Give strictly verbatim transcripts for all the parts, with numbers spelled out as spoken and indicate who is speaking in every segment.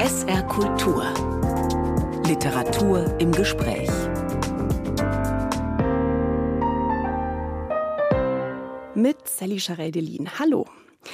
Speaker 1: S R Kultur. Literatur im Gespräch.
Speaker 2: Mit Sally Charey-Delin. Hallo.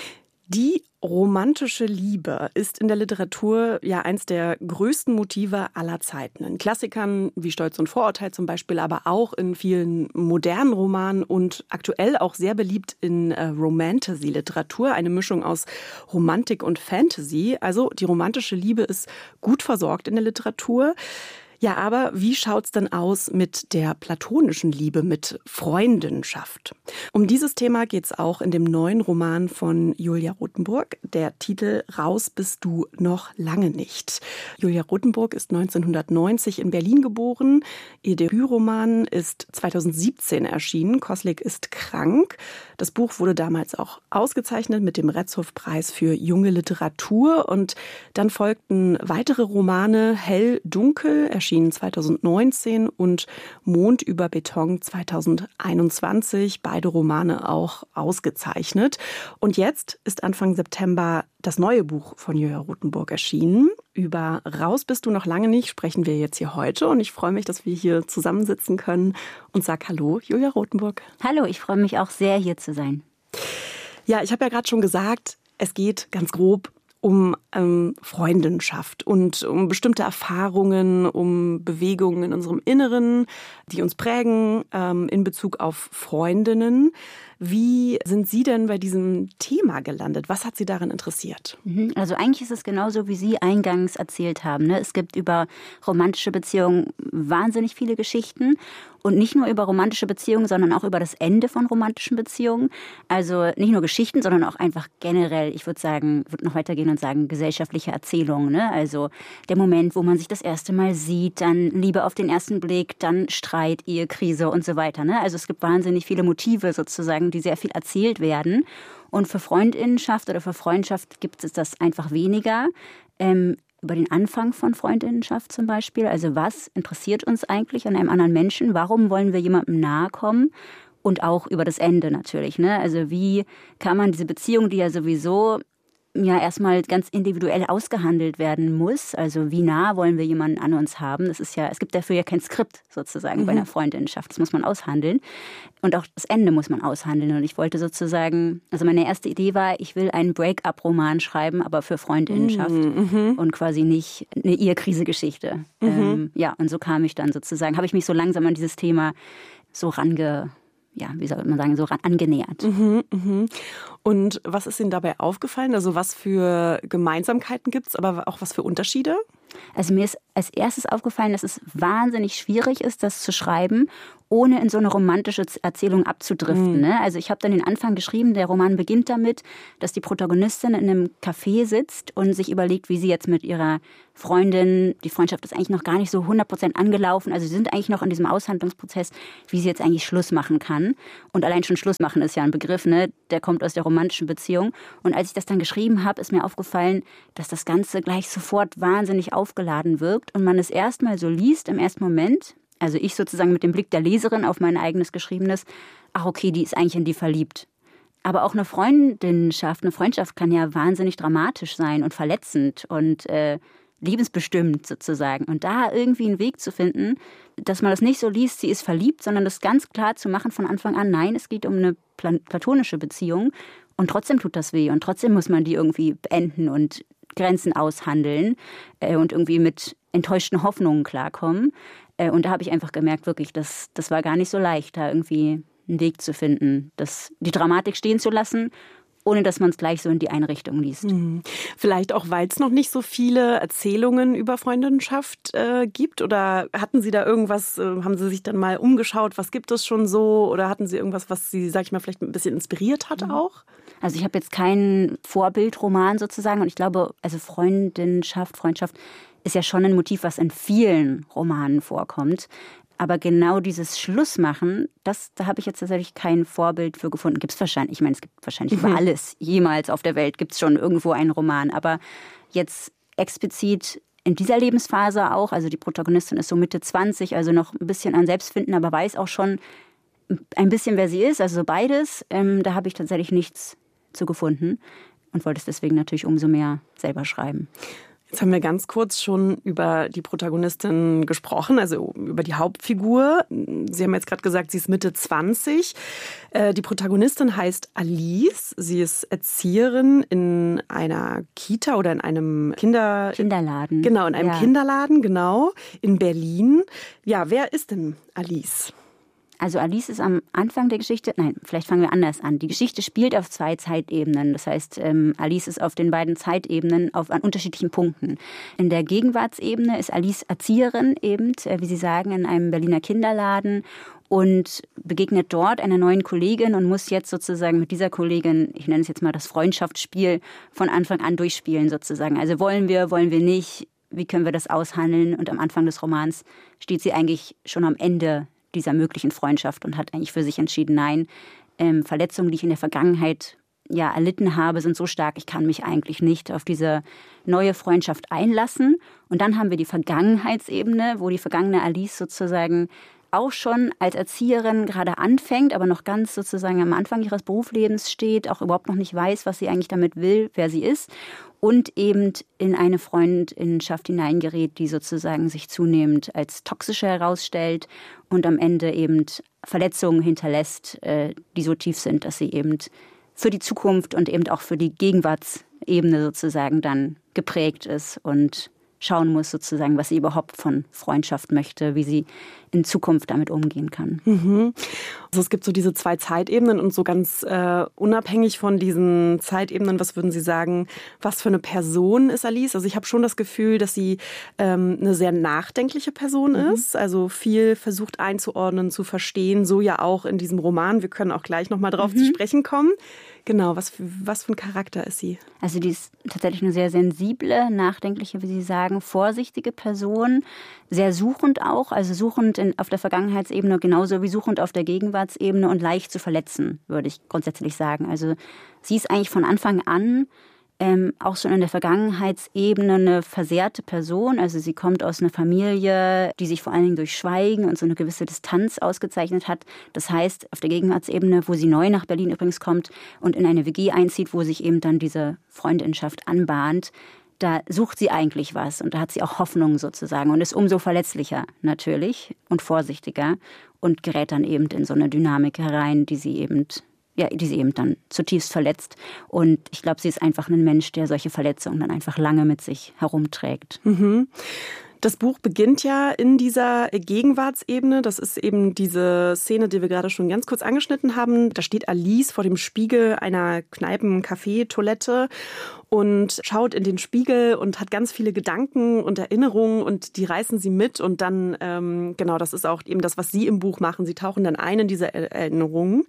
Speaker 2: Die romantische Liebe ist in der Literatur ja eins der größten Motive aller Zeiten. In Klassikern wie Stolz und Vorurteil zum Beispiel, aber auch in vielen modernen Romanen und aktuell auch sehr beliebt in äh, Romantasy-Literatur, eine Mischung aus Romantik und Fantasy. Also die romantische Liebe ist gut versorgt in der Literatur. Ja, aber wie schaut's denn aus mit der platonischen Liebe, mit Freundinnenschaft? Um dieses Thema geht's auch in dem neuen Roman von Julia Rothenburg. Der Titel Raus bist du noch lange nicht. Julia Rothenburg ist neunzehnhundertneunzig in Berlin geboren. Ihr Debütroman ist zweitausendsiebzehn erschienen. Koslik ist krank. Das Buch wurde damals auch ausgezeichnet mit dem Rätzow-Preis für junge Literatur. Und dann folgten weitere Romane, Hell, Dunkel, erschienen zweitausendneunzehn und Mond über Beton zweitausendeinundzwanzig. Beide Romane auch ausgezeichnet. Und jetzt ist Anfang September das neue Buch von Julia Rothenburg erschienen. Über Raus bist du noch lange nicht sprechen wir jetzt hier heute. Und ich freue mich, dass wir hier zusammensitzen können und sage Hallo, Julia Rothenburg.
Speaker 3: Hallo, ich freue mich auch sehr, hier zu sein.
Speaker 2: Ja, ich habe ja gerade schon gesagt, es geht ganz grob um ähm, Freundinnenschaft und um bestimmte Erfahrungen, um Bewegungen in unserem Inneren, die uns prägen, ähm, in Bezug auf Freundinnen. Wie sind Sie denn bei diesem Thema gelandet? Was hat Sie daran interessiert?
Speaker 3: Also eigentlich ist es genauso, wie Sie eingangs erzählt haben. Ne? Es gibt über romantische Beziehungen wahnsinnig viele Geschichten. Und nicht nur über romantische Beziehungen, sondern auch über das Ende von romantischen Beziehungen. Also nicht nur Geschichten, sondern auch einfach generell, ich würde sagen, würde noch weitergehen und sagen, gesellschaftliche Erzählungen. Ne? Also der Moment, wo man sich das erste Mal sieht, dann Liebe auf den ersten Blick, dann Streit, Ehekrise und so weiter. Ne? Also es gibt wahnsinnig viele Motive sozusagen, die sehr viel erzählt werden. Und für Freundinnenschaft oder für Freundschaft gibt es das einfach weniger. Ähm, über den Anfang von Freundinnenschaft zum Beispiel. Also was interessiert uns eigentlich an einem anderen Menschen? Warum wollen wir jemandem nahe kommen? Und auch über das Ende natürlich. Ne? Also wie kann man diese Beziehung, die ja sowieso ja erstmal ganz individuell ausgehandelt werden muss. Also wie nah wollen wir jemanden an uns haben? Das ist ja, es gibt dafür ja kein Skript sozusagen mhm. bei einer Freundinnenschaft. Das muss man aushandeln. Und auch das Ende muss man aushandeln. Und ich wollte sozusagen, also meine erste Idee war, ich will einen Break-up-Roman schreiben, aber für Freundinnenschaft mhm. und quasi nicht eine Ehekrise-Geschichte. Mhm. Ähm, ja, und so kam ich dann sozusagen, habe ich mich so langsam an dieses Thema so range ja, wie soll man sagen, so angenähert.
Speaker 2: Mhm, mhm. Und was ist Ihnen dabei aufgefallen? Also was für Gemeinsamkeiten gibt es, aber auch was für Unterschiede?
Speaker 3: Also mir ist als erstes aufgefallen, dass es wahnsinnig schwierig ist, das zu schreiben, ohne in so eine romantische Erzählung abzudriften. Mhm. Ne? Also ich habe dann den Anfang geschrieben, der Roman beginnt damit, dass die Protagonistin in einem Café sitzt und sich überlegt, wie sie jetzt mit ihrer Freundin, die Freundschaft ist eigentlich noch gar nicht so hundert Prozent angelaufen, also sie sind eigentlich noch in diesem Aushandlungsprozess, wie sie jetzt eigentlich Schluss machen kann. Und allein schon Schluss machen ist ja ein Begriff, ne? Der kommt aus der romantischen Beziehung. Und als ich das dann geschrieben habe, ist mir aufgefallen, dass das Ganze gleich sofort wahnsinnig aufgeladen wirkt und man es erstmal so liest im ersten Moment, also ich sozusagen mit dem Blick der Leserin auf mein eigenes Geschriebenes, ach okay, die ist eigentlich in die verliebt. Aber auch eine Freundinnenschaft, eine Freundschaft kann ja wahnsinnig dramatisch sein und verletzend und äh, lebensbestimmt sozusagen. Und da irgendwie einen Weg zu finden, dass man das nicht so liest, sie ist verliebt, sondern das ganz klar zu machen von Anfang an, nein, es geht um eine platonische Beziehung und trotzdem tut das weh und trotzdem muss man die irgendwie beenden und Grenzen aushandeln äh, und irgendwie mit enttäuschten Hoffnungen klarkommen. Äh, und da habe ich einfach gemerkt, wirklich, das, das war gar nicht so leicht, da irgendwie einen Weg zu finden, das, die Dramatik stehen zu lassen, ohne dass man es gleich so in die Einrichtung liest.
Speaker 2: Hm. Vielleicht auch, weil es noch nicht so viele Erzählungen über Freundinnenschaft äh, gibt? Oder hatten Sie da irgendwas, äh, haben Sie sich dann mal umgeschaut, was gibt es schon so? Oder hatten Sie irgendwas, was Sie, sag ich mal, vielleicht ein bisschen inspiriert hat auch?
Speaker 3: Also ich habe jetzt keinen Vorbildroman sozusagen und ich glaube, also Freundinnenschaft, Freundschaft ist ja schon ein Motiv, was in vielen Romanen vorkommt. Aber genau dieses Schlussmachen, das, da habe ich jetzt tatsächlich kein Vorbild für gefunden. Gibt es wahrscheinlich, ich meine, es gibt wahrscheinlich über alles, jemals auf der Welt gibt es schon irgendwo einen Roman. Aber jetzt explizit in dieser Lebensphase auch, also die Protagonistin ist so Mitte zwanzig, also noch ein bisschen an Selbstfinden, aber weiß auch schon ein bisschen, wer sie ist, also so beides. Ähm, da habe ich tatsächlich nichts zu gefunden und wollte es deswegen natürlich umso mehr selber schreiben.
Speaker 2: Jetzt haben wir ganz kurz schon über die Protagonistin gesprochen, also über die Hauptfigur. Sie haben jetzt gerade gesagt, sie ist Mitte zwanzig. Die Protagonistin heißt Alice. Sie ist Erzieherin in einer Kita oder in einem Kinder...
Speaker 3: Kinderladen.
Speaker 2: Genau, in einem ja. Kinderladen, genau, in Berlin. Ja, wer ist denn Alice?
Speaker 3: Also Alice ist am Anfang der Geschichte, nein, vielleicht fangen wir anders an. Die Geschichte spielt auf zwei Zeitebenen. Das heißt, ähm, Alice ist auf den beiden Zeitebenen auf, an unterschiedlichen Punkten. In der Gegenwartsebene ist Alice Erzieherin eben, äh, wie Sie sagen, in einem Berliner Kinderladen und begegnet dort einer neuen Kollegin und muss jetzt sozusagen mit dieser Kollegin, ich nenne es jetzt mal das Freundschaftsspiel, von Anfang an durchspielen sozusagen. Also wollen wir, wollen wir nicht, wie können wir das aushandeln? Und am Anfang des Romans steht sie eigentlich schon am Ende dieser möglichen Freundschaft und hat eigentlich für sich entschieden, nein, ähm, Verletzungen, die ich in der Vergangenheit ja erlitten habe, sind so stark, ich kann mich eigentlich nicht auf diese neue Freundschaft einlassen. Und dann haben wir die Vergangenheitsebene, wo die vergangene Alice sozusagen auch schon als Erzieherin gerade anfängt, aber noch ganz sozusagen am Anfang ihres Berufslebens steht, auch überhaupt noch nicht weiß, was sie eigentlich damit will, wer sie ist und eben in eine Freundinnenschaft hineingerät, die sozusagen sich zunehmend als toxischer herausstellt und am Ende eben Verletzungen hinterlässt, die so tief sind, dass sie eben für die Zukunft und eben auch für die Gegenwartsebene sozusagen dann geprägt ist und schauen muss sozusagen, was sie überhaupt von Freundschaft möchte, wie sie in Zukunft damit umgehen kann.
Speaker 2: Mhm. Also es gibt so diese zwei Zeitebenen und so ganz äh, unabhängig von diesen Zeitebenen, was würden Sie sagen, was für eine Person ist Alice? Also ich habe schon das Gefühl, dass sie ähm, eine sehr nachdenkliche Person mhm. ist, also viel versucht einzuordnen, zu verstehen, so ja auch in diesem Roman. Wir können auch gleich nochmal drauf mhm. zu sprechen kommen. Genau, was, was für ein Charakter ist sie?
Speaker 3: Also die ist tatsächlich eine sehr sensible, nachdenkliche, wie Sie sagen, vorsichtige Person, sehr suchend auch, also suchend in, auf der Vergangenheitsebene genauso wie suchend auf der Gegenwartsebene und leicht zu verletzen, würde ich grundsätzlich sagen. Also sie ist eigentlich von Anfang an ähm, auch schon in der Vergangenheitsebene eine versehrte Person. Also sie kommt aus einer Familie, die sich vor allen Dingen durch Schweigen und so eine gewisse Distanz ausgezeichnet hat. Das heißt, auf der Gegenwartsebene, wo sie neu nach Berlin übrigens kommt und in eine W G einzieht, wo sich eben dann diese Freundinnenschaft anbahnt, da sucht sie eigentlich was und da hat sie auch Hoffnung sozusagen und ist umso verletzlicher natürlich und vorsichtiger und gerät dann eben in so eine Dynamik herein, die sie eben ja, die sie eben dann zutiefst verletzt. Und ich glaube, sie ist einfach ein Mensch, der solche Verletzungen dann einfach lange mit sich herumträgt.
Speaker 2: Mhm. Das Buch beginnt ja in dieser Gegenwartsebene. Das ist eben diese Szene, die wir gerade schon ganz kurz angeschnitten haben. Da steht Alice vor dem Spiegel einer Kneipen-Café-Toilette und schaut in den Spiegel und hat ganz viele Gedanken und Erinnerungen und die reißen sie mit. Und dann, ähm, genau, das ist auch eben das, was Sie im Buch machen. Sie tauchen dann ein in diese Erinnerungen.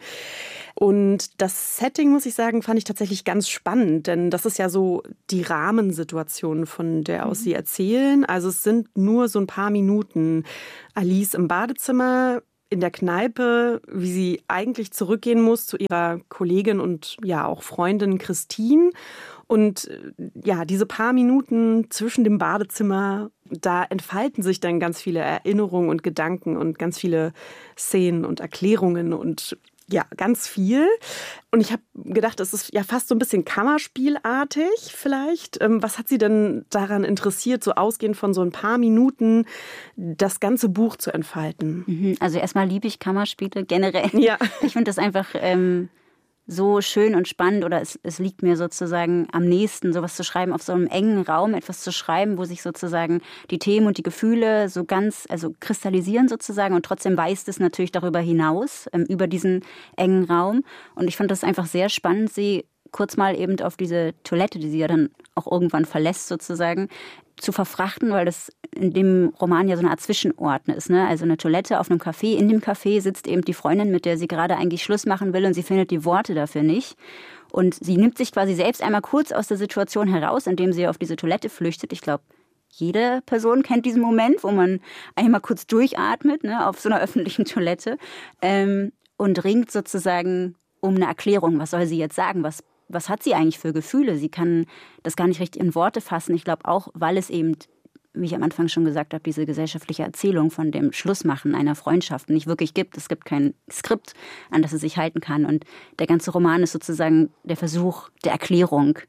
Speaker 2: Und das Setting, muss ich sagen, fand ich tatsächlich ganz spannend, denn das ist ja so die Rahmensituation, von der aus Sie erzählen. Also es sind nur so ein paar Minuten. Alice im Badezimmer, in der Kneipe, wie sie eigentlich zurückgehen muss zu ihrer Kollegin und ja auch Freundin Christine. Und ja, diese paar Minuten zwischen dem Badezimmer, da entfalten sich dann ganz viele Erinnerungen und Gedanken und ganz viele Szenen und Erklärungen und ja, ganz viel. Und ich habe gedacht, es ist ja fast so ein bisschen Kammerspielartig vielleicht. Was hat Sie denn daran interessiert, so ausgehend von so ein paar Minuten das ganze Buch zu entfalten?
Speaker 3: Also erstmal liebe ich Kammerspiele generell.
Speaker 2: Ja.
Speaker 3: Ich finde das einfach ähm, so schön und spannend oder es, es liegt mir sozusagen am nächsten, sowas zu schreiben, auf so einem engen Raum etwas zu schreiben, wo sich sozusagen die Themen und die Gefühle so ganz, also kristallisieren sozusagen und trotzdem weist es natürlich darüber hinaus, ähm, über diesen engen Raum. Und ich fand das einfach sehr spannend, sie kurz mal eben auf diese Toilette, die sie ja dann auch irgendwann verlässt sozusagen, zu verfrachten, weil das in dem Roman ja so eine Art Zwischenort ist. Ne? Also eine Toilette auf einem Café. In dem Café sitzt eben die Freundin, mit der sie gerade eigentlich Schluss machen will und sie findet die Worte dafür nicht. Und sie nimmt sich quasi selbst einmal kurz aus der Situation heraus, indem sie auf diese Toilette flüchtet. Ich glaube, jede Person kennt diesen Moment, wo man einmal kurz durchatmet, ne, auf so einer öffentlichen Toilette ähm, und ringt sozusagen um eine Erklärung. Was soll sie jetzt sagen? Was Was hat sie eigentlich für Gefühle? Sie kann das gar nicht richtig in Worte fassen. Ich glaube auch, weil es eben, wie ich am Anfang schon gesagt habe, diese gesellschaftliche Erzählung von dem Schlussmachen einer Freundschaft nicht wirklich gibt. Es gibt kein Skript, an das es sich halten kann. Und der ganze Roman ist sozusagen der Versuch der Erklärung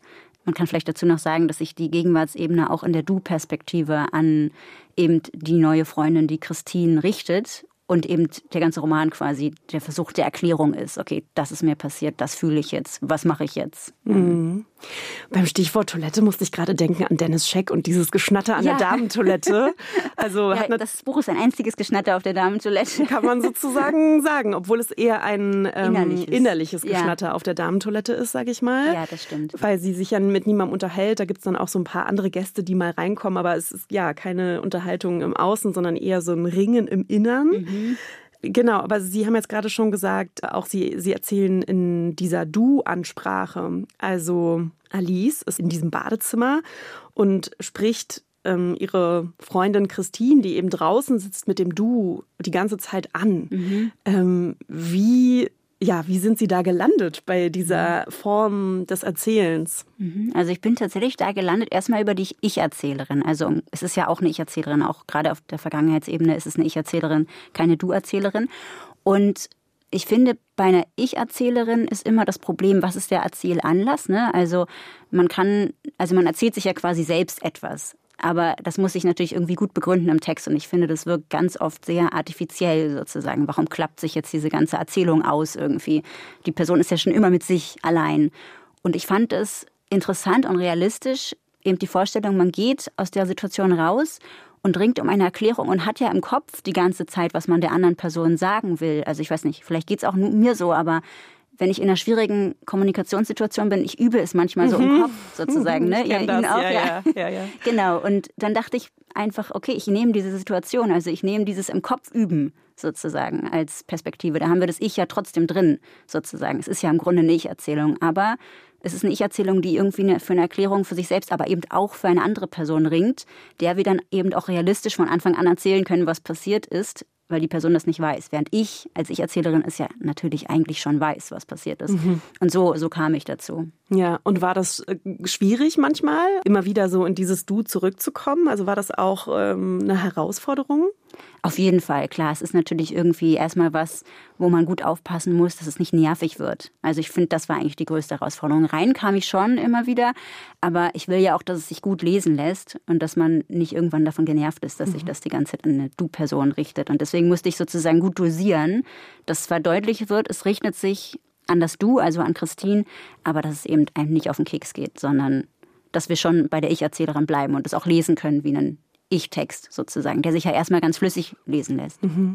Speaker 3: Man kann vielleicht dazu noch sagen, dass sich die Gegenwartsebene auch in der Du-Perspektive an eben die neue Freundin, die Christine, richtet. Und eben der ganze Roman quasi der Versuch der Erklärung ist, okay, das ist mir passiert, das fühle ich jetzt, was mache ich jetzt?
Speaker 2: Mhm. Beim Stichwort Toilette musste ich gerade denken an Dennis Scheck und dieses Geschnatter an ja. der Damentoilette. Also
Speaker 3: ja,
Speaker 2: hat
Speaker 3: das Buch ist ein einziges Geschnatter auf der Damentoilette.
Speaker 2: Kann man sozusagen sagen, obwohl es eher ein ähm, innerliches. innerliches Geschnatter
Speaker 3: ja.
Speaker 2: auf der Damentoilette ist, sage ich mal.
Speaker 3: Ja, das stimmt.
Speaker 2: Weil sie sich ja mit niemandem unterhält. Da gibt es dann auch so ein paar andere Gäste, die mal reinkommen. Aber es ist ja keine Unterhaltung im Außen, sondern eher so ein Ringen im Innern. Mhm. Genau, aber Sie haben jetzt gerade schon gesagt, auch Sie, Sie erzählen in dieser Du-Ansprache. Also Alice ist in diesem Badezimmer und spricht ähm, ihre Freundin Christine, die eben draußen sitzt, mit dem Du die ganze Zeit an. Mhm. Ähm, wie... Ja, wie sind Sie da gelandet bei dieser Form des Erzählens?
Speaker 3: Also ich bin tatsächlich da gelandet, erstmal über die Ich-Erzählerin. Also es ist ja auch eine Ich-Erzählerin, auch gerade auf der Vergangenheitsebene ist es eine Ich-Erzählerin, keine Du-Erzählerin. Und ich finde, bei einer Ich-Erzählerin ist immer das Problem, was ist der Erzählanlass? Ne? Also man kann, also man erzählt sich ja quasi selbst etwas. Aber das muss sich natürlich irgendwie gut begründen im Text. Und ich finde, das wirkt ganz oft sehr artifiziell sozusagen. Warum klappt sich jetzt diese ganze Erzählung aus irgendwie? Die Person ist ja schon immer mit sich allein. Und ich fand es interessant und realistisch, eben die Vorstellung, man geht aus der Situation raus und ringt um eine Erklärung und hat ja im Kopf die ganze Zeit, was man der anderen Person sagen will. Also ich weiß nicht, vielleicht geht es auch mir so, aber wenn ich in einer schwierigen Kommunikationssituation bin, ich übe es manchmal so im Kopf sozusagen. Ne?
Speaker 2: Ich kenn
Speaker 3: ja,
Speaker 2: das.
Speaker 3: auch,
Speaker 2: ja, ja. Ja, ja.
Speaker 3: Genau, und dann dachte ich einfach, okay, ich nehme diese Situation, also ich nehme dieses im Kopf üben sozusagen als Perspektive. Da haben wir das Ich ja trotzdem drin sozusagen. Es ist ja im Grunde eine Ich-Erzählung, aber es ist eine Ich-Erzählung, die irgendwie eine, für eine Erklärung für sich selbst, aber eben auch für eine andere Person ringt, der wir dann eben auch realistisch von Anfang an erzählen können, was passiert ist, weil die Person das nicht weiß. Während ich als Ich-Erzählerin es ja natürlich eigentlich schon weiß, was passiert ist. Mhm. Und so, so kam ich dazu.
Speaker 2: Ja, und war das schwierig manchmal, immer wieder so in dieses Du zurückzukommen? Also war das auch ähm, eine Herausforderung?
Speaker 3: Auf jeden Fall, klar. Es ist natürlich irgendwie erstmal was, wo man gut aufpassen muss, dass es nicht nervig wird. Also ich finde, das war eigentlich die größte Herausforderung. Rein kam ich schon immer wieder, aber ich will ja auch, dass es sich gut lesen lässt und dass man nicht irgendwann davon genervt ist, dass mhm. sich das die ganze Zeit an eine Du-Person richtet. Und deswegen musste ich sozusagen gut dosieren, dass zwar deutlich wird, es richtet sich an das Du, also an Christine, aber dass es eben einem nicht auf den Keks geht, sondern dass wir schon bei der Ich-Erzählerin bleiben und es auch lesen können wie einen Ich-Text sozusagen, der sich ja erstmal ganz flüssig lesen lässt.
Speaker 2: Mhm.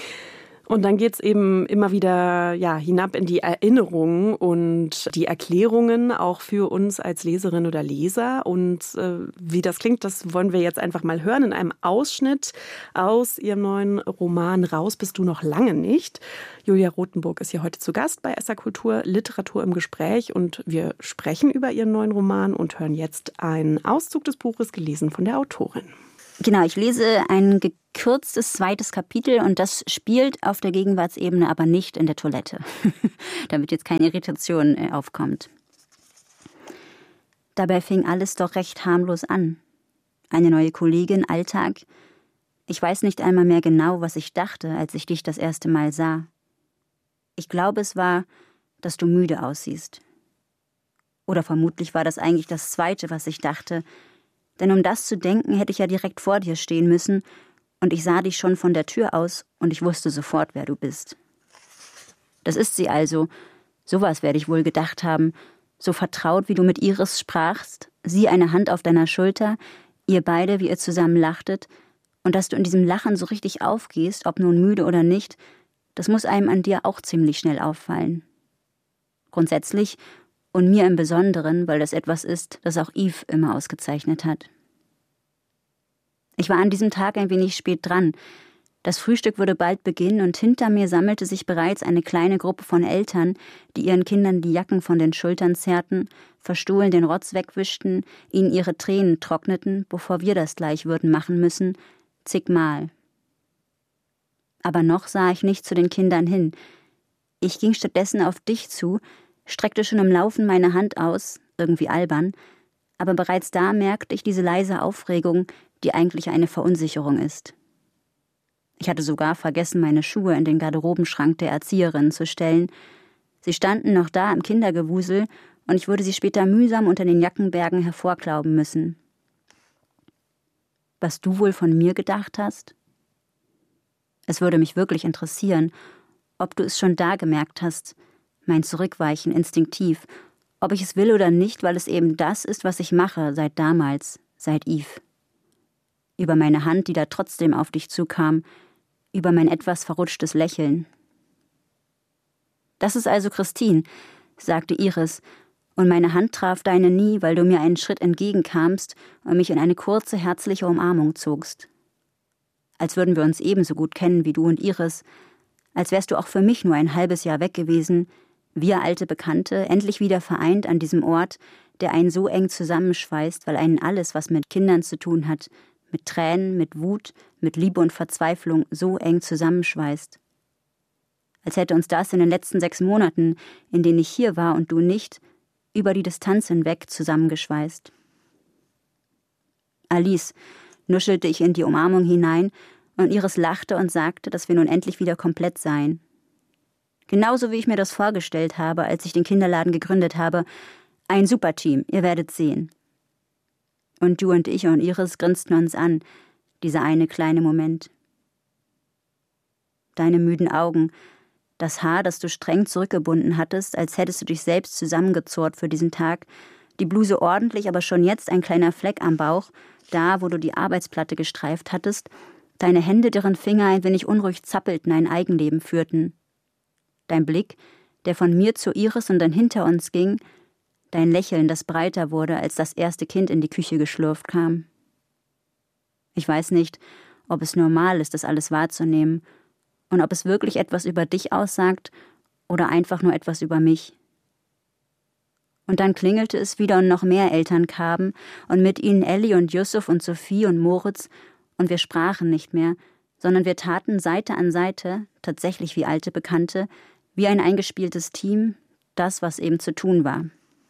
Speaker 2: Und dann geht es eben immer wieder ja, hinab in die Erinnerungen und die Erklärungen auch für uns als Leserin oder Leser. Und äh, wie das klingt, das wollen wir jetzt einfach mal hören in einem Ausschnitt aus Ihrem neuen Roman Raus bist du noch lange nicht. Julia Rothenburg ist hier heute zu Gast bei S R Kultur, Literatur im Gespräch. Und wir sprechen über Ihren neuen Roman und hören jetzt einen Auszug des Buches, gelesen von der Autorin.
Speaker 3: Genau, ich lese ein gekürztes zweites Kapitel und das spielt auf der Gegenwartsebene, aber nicht in der Toilette, damit jetzt keine Irritation aufkommt. Dabei fing alles doch recht harmlos an. Eine neue Kollegin, Alltag. Ich weiß nicht einmal mehr genau, was ich dachte, als ich dich das erste Mal sah. Ich glaube, es war, dass du müde aussiehst. Oder vermutlich war das eigentlich das Zweite, was ich dachte. Denn um das zu denken, hätte ich ja direkt vor dir stehen müssen und ich sah dich schon von der Tür aus und ich wusste sofort, wer du bist. Das ist sie also, sowas werde ich wohl gedacht haben, so vertraut, wie du mit Iris sprachst, sie eine Hand auf deiner Schulter, ihr beide, wie ihr zusammen lachtet und dass du in diesem Lachen so richtig aufgehst, ob nun müde oder nicht, das muss einem an dir auch ziemlich schnell auffallen. Grundsätzlich und mir im Besonderen, weil das etwas ist, das auch Yves immer ausgezeichnet hat. Ich war an diesem Tag ein wenig spät dran. Das Frühstück würde bald beginnen und hinter mir sammelte sich bereits eine kleine Gruppe von Eltern, die ihren Kindern die Jacken von den Schultern zerrten, verstohlen den Rotz wegwischten, ihnen ihre Tränen trockneten, bevor wir das gleich würden machen müssen, zigmal. Aber noch sah ich nicht zu den Kindern hin. Ich ging stattdessen auf dich zu, streckte schon im Laufen meine Hand aus, irgendwie albern, aber bereits da merkte ich diese leise Aufregung, die eigentlich eine Verunsicherung ist. Ich hatte sogar vergessen, meine Schuhe in den Garderobenschrank der Erzieherin zu stellen. Sie standen noch da im Kindergewusel und ich würde sie später mühsam unter den Jackenbergen hervorklauben müssen. Was du wohl von mir gedacht hast? Es würde mich wirklich interessieren, ob du es schon da gemerkt hast, mein Zurückweichen instinktiv, ob ich es will oder nicht, weil es eben das ist, was ich mache, seit damals, seit Yves. Über meine Hand, die da trotzdem auf dich zukam, über mein etwas verrutschtes Lächeln. Das ist also Christine, sagte Iris, und meine Hand traf deine nie, weil du mir einen Schritt entgegenkamst und mich in eine kurze, herzliche Umarmung zogst. Als würden wir uns ebenso gut kennen wie du und Iris, als wärst du auch für mich nur ein halbes Jahr weg gewesen, wir alte Bekannte, endlich wieder vereint an diesem Ort, der einen so eng zusammenschweißt, weil einen alles, was mit Kindern zu tun hat, mit Tränen, mit Wut, mit Liebe und Verzweiflung so eng zusammenschweißt. Als hätte uns das in den letzten sechs Monaten, in denen ich hier war und du nicht, über die Distanz hinweg zusammengeschweißt. Alice, nuschelte ich in die Umarmung hinein, und Iris lachte und sagte, dass wir nun endlich wieder komplett seien. Genauso wie ich mir das vorgestellt habe, als ich den Kinderladen gegründet habe. Ein Superteam, ihr werdet sehen. Und du und ich und Iris grinsten uns an, dieser eine kleine Moment. Deine müden Augen, das Haar, das du streng zurückgebunden hattest, als hättest du dich selbst zusammengezurrt für diesen Tag, die Bluse ordentlich, aber schon jetzt ein kleiner Fleck am Bauch, da, wo du die Arbeitsplatte gestreift hattest, deine Hände, deren Finger ein wenig unruhig zappelten, ein Eigenleben führten. Dein Blick, der von mir zu Iris und dann hinter uns ging, dein Lächeln, das breiter wurde, als das erste Kind in die Küche geschlurft kam. Ich weiß nicht, ob es normal ist, das alles wahrzunehmen und ob es wirklich etwas über dich aussagt oder einfach nur etwas über mich. Und dann klingelte es wieder und noch mehr Eltern kamen und mit ihnen Elli und Yusuf und Sophie und Moritz, und wir sprachen nicht mehr, sondern wir taten Seite an Seite, tatsächlich wie alte Bekannte, wie ein eingespieltes Team, das, was eben zu tun war.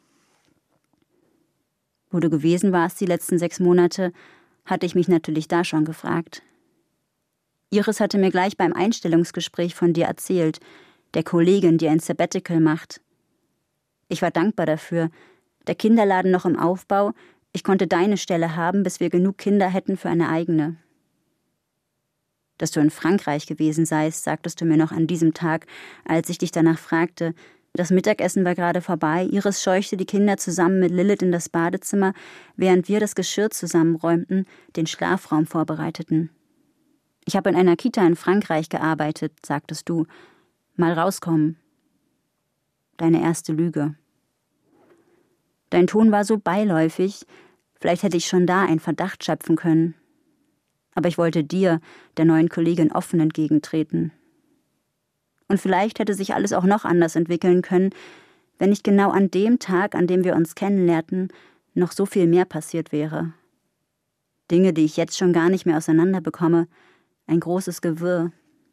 Speaker 3: Wo du gewesen warst die letzten sechs Monate, hatte ich mich natürlich da schon gefragt. Iris hatte mir gleich beim Einstellungsgespräch von dir erzählt, der Kollegin, die ein Sabbatical macht. Ich war dankbar dafür. Der Kinderladen noch im Aufbau, ich konnte deine Stelle haben, bis wir genug Kinder hätten für eine eigene. Dass du in Frankreich gewesen seist, sagtest du mir noch an diesem Tag, als ich dich danach fragte. Das Mittagessen war gerade vorbei, Iris scheuchte die Kinder zusammen mit Lilith in das Badezimmer, während wir das Geschirr zusammenräumten, den Schlafraum vorbereiteten. Ich habe in einer Kita in Frankreich gearbeitet, sagtest du. Mal rauskommen. Deine erste Lüge. Dein Ton war so beiläufig, vielleicht hätte ich schon da einen Verdacht schöpfen können. Aber ich wollte dir, der neuen Kollegin, offen entgegentreten. Und vielleicht hätte sich alles auch noch anders entwickeln können, wenn nicht genau an dem Tag, an dem wir uns kennenlernten, noch so viel mehr passiert wäre. Dinge, die ich jetzt schon gar nicht mehr auseinanderbekomme, ein großes Gewirr.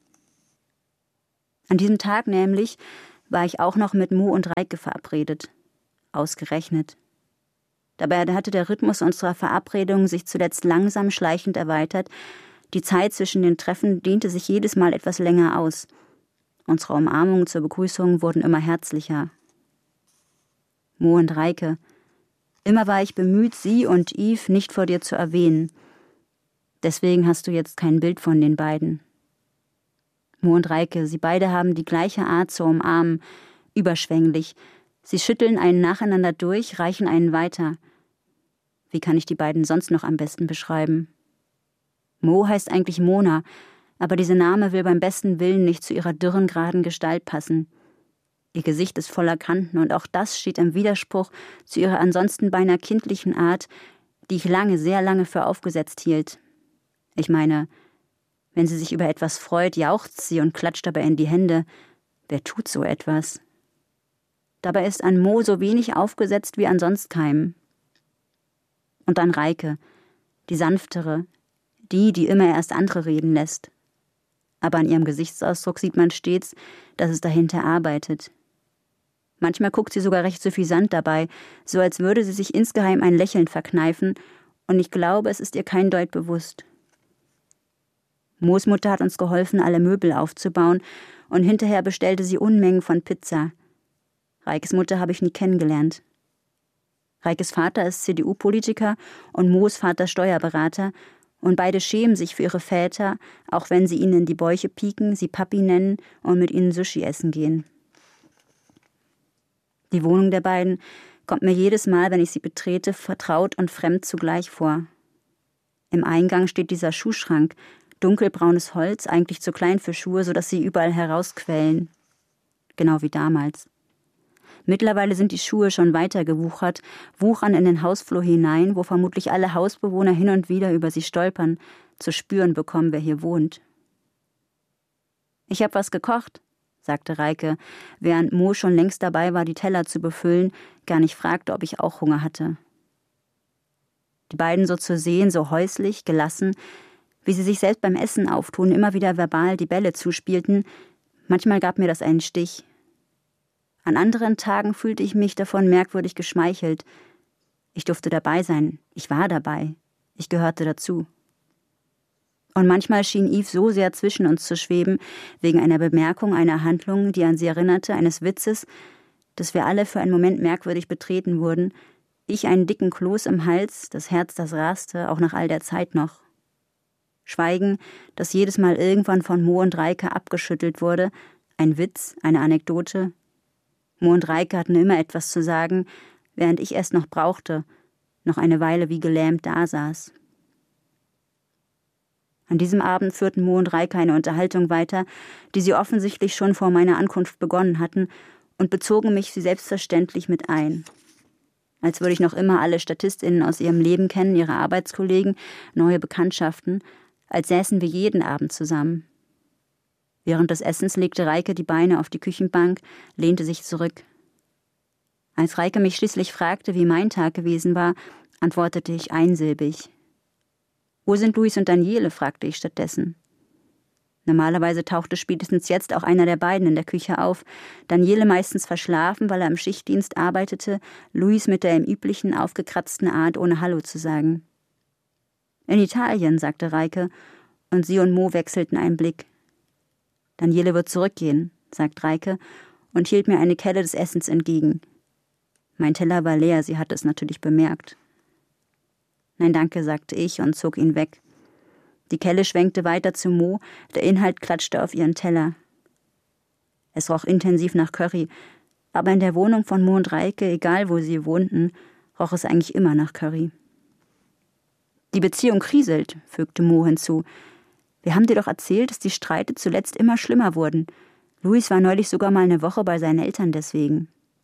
Speaker 3: An diesem Tag nämlich war ich auch noch mit Mo und Reike verabredet. Ausgerechnet. Dabei hatte der Rhythmus unserer Verabredungen sich zuletzt langsam schleichend erweitert. Die Zeit zwischen den Treffen dehnte sich jedes Mal etwas länger aus. Unsere Umarmungen zur Begrüßung wurden immer herzlicher. Mo und Reike. Immer war ich bemüht, sie und Yves nicht vor dir zu erwähnen. Deswegen hast du jetzt kein Bild von den beiden. Mo und Reike, sie beide haben die gleiche Art zu umarmen, überschwänglich. Sie schütteln einen nacheinander durch, reichen einen weiter. Wie kann ich die beiden sonst noch am besten beschreiben? Mo heißt eigentlich Mona, aber dieser Name will beim besten Willen nicht zu ihrer dürren, geraden Gestalt passen. Ihr Gesicht ist voller Kanten und auch das steht im Widerspruch zu ihrer ansonsten beinahe kindlichen Art, die ich lange, sehr lange für aufgesetzt hielt. Ich meine, wenn sie sich über etwas freut, jauchzt sie und klatscht dabei in die Hände. Wer tut so etwas? Dabei ist an Mo so wenig aufgesetzt wie an sonst keinem. Und dann Reike, die sanftere, die, die immer erst andere reden lässt. Aber an ihrem Gesichtsausdruck sieht man stets, dass es dahinter arbeitet. Manchmal guckt sie sogar recht suffisant dabei, so als würde sie sich insgeheim ein Lächeln verkneifen, und ich glaube, es ist ihr kein Deut bewusst. Mo's Mutter hat uns geholfen, alle Möbel aufzubauen, und hinterher bestellte sie Unmengen von Pizza. Reikes Mutter habe ich nie kennengelernt. Reikes Vater ist C D U-Politiker und Moos Vater Steuerberater. Und beide schämen sich für ihre Väter, auch wenn sie ihnen in die Bäuche pieken, sie Papi nennen und mit ihnen Sushi essen gehen. Die Wohnung der beiden kommt mir jedes Mal, wenn ich sie betrete, vertraut und fremd zugleich vor. Im Eingang steht dieser Schuhschrank, dunkelbraunes Holz, eigentlich zu klein für Schuhe, sodass sie überall herausquellen. Genau wie damals. Mittlerweile sind die Schuhe schon weiter gewuchert, wuchern in den Hausflur hinein, wo vermutlich alle Hausbewohner hin und wieder über sie stolpern, zu spüren bekommen, wer hier wohnt. »Ich hab was gekocht«, sagte Reike, während Mo schon längst dabei war, die Teller zu befüllen, gar nicht fragte, ob ich auch Hunger hatte. Die beiden so zu sehen, so häuslich, gelassen, wie sie sich selbst beim Essen auftun, immer wieder verbal die Bälle zuspielten, manchmal gab mir das einen Stich. An anderen Tagen fühlte ich mich davon merkwürdig geschmeichelt. Ich durfte dabei sein, ich war dabei, ich gehörte dazu. Und manchmal schien Yves so sehr zwischen uns zu schweben, wegen einer Bemerkung, einer Handlung, die an sie erinnerte, eines Witzes, dass wir alle für einen Moment merkwürdig betreten wurden, ich einen dicken Kloß im Hals, das Herz, das raste, auch nach all der Zeit noch. Schweigen, das jedes Mal irgendwann von Mo und Reike abgeschüttelt wurde, ein Witz, eine Anekdote. Mo und Reike hatten immer etwas zu sagen, während ich es noch brauchte, noch eine Weile wie gelähmt dasaß. An diesem Abend führten Mo und Reike eine Unterhaltung weiter, die sie offensichtlich schon vor meiner Ankunft begonnen hatten, und bezogen mich sie selbstverständlich mit ein. Als würde ich noch immer alle StatistInnen aus ihrem Leben kennen, ihre Arbeitskollegen, neue Bekanntschaften, als säßen wir jeden Abend zusammen. Während des Essens legte Reike die Beine auf die Küchenbank, lehnte sich zurück. Als Reike mich schließlich fragte, wie mein Tag gewesen war, antwortete ich einsilbig. »Wo sind Luis und Daniele?« fragte ich stattdessen. Normalerweise tauchte spätestens jetzt auch einer der beiden in der Küche auf, Daniele meistens verschlafen, weil er im Schichtdienst arbeitete, Luis mit der im üblichen aufgekratzten Art, ohne Hallo zu sagen. »In Italien«, sagte Reike, und sie und Mo wechselten einen Blick. »Daniele wird zurückgehen«, sagt Reike und hielt mir eine Kelle des Essens entgegen. Mein Teller war leer, sie hatte es natürlich bemerkt. »Nein, danke«, sagte ich und zog ihn weg. Die Kelle schwenkte weiter zu Mo, der Inhalt klatschte auf ihren Teller. Es roch intensiv nach Curry, aber in der Wohnung von Mo und Reike, egal wo sie wohnten, roch es eigentlich immer nach Curry. »Die Beziehung kriselt«, fügte Mo hinzu. »Wir haben dir doch erzählt, dass die Streite zuletzt immer schlimmer wurden. Luis war neulich sogar mal eine Woche bei seinen Eltern deswegen.«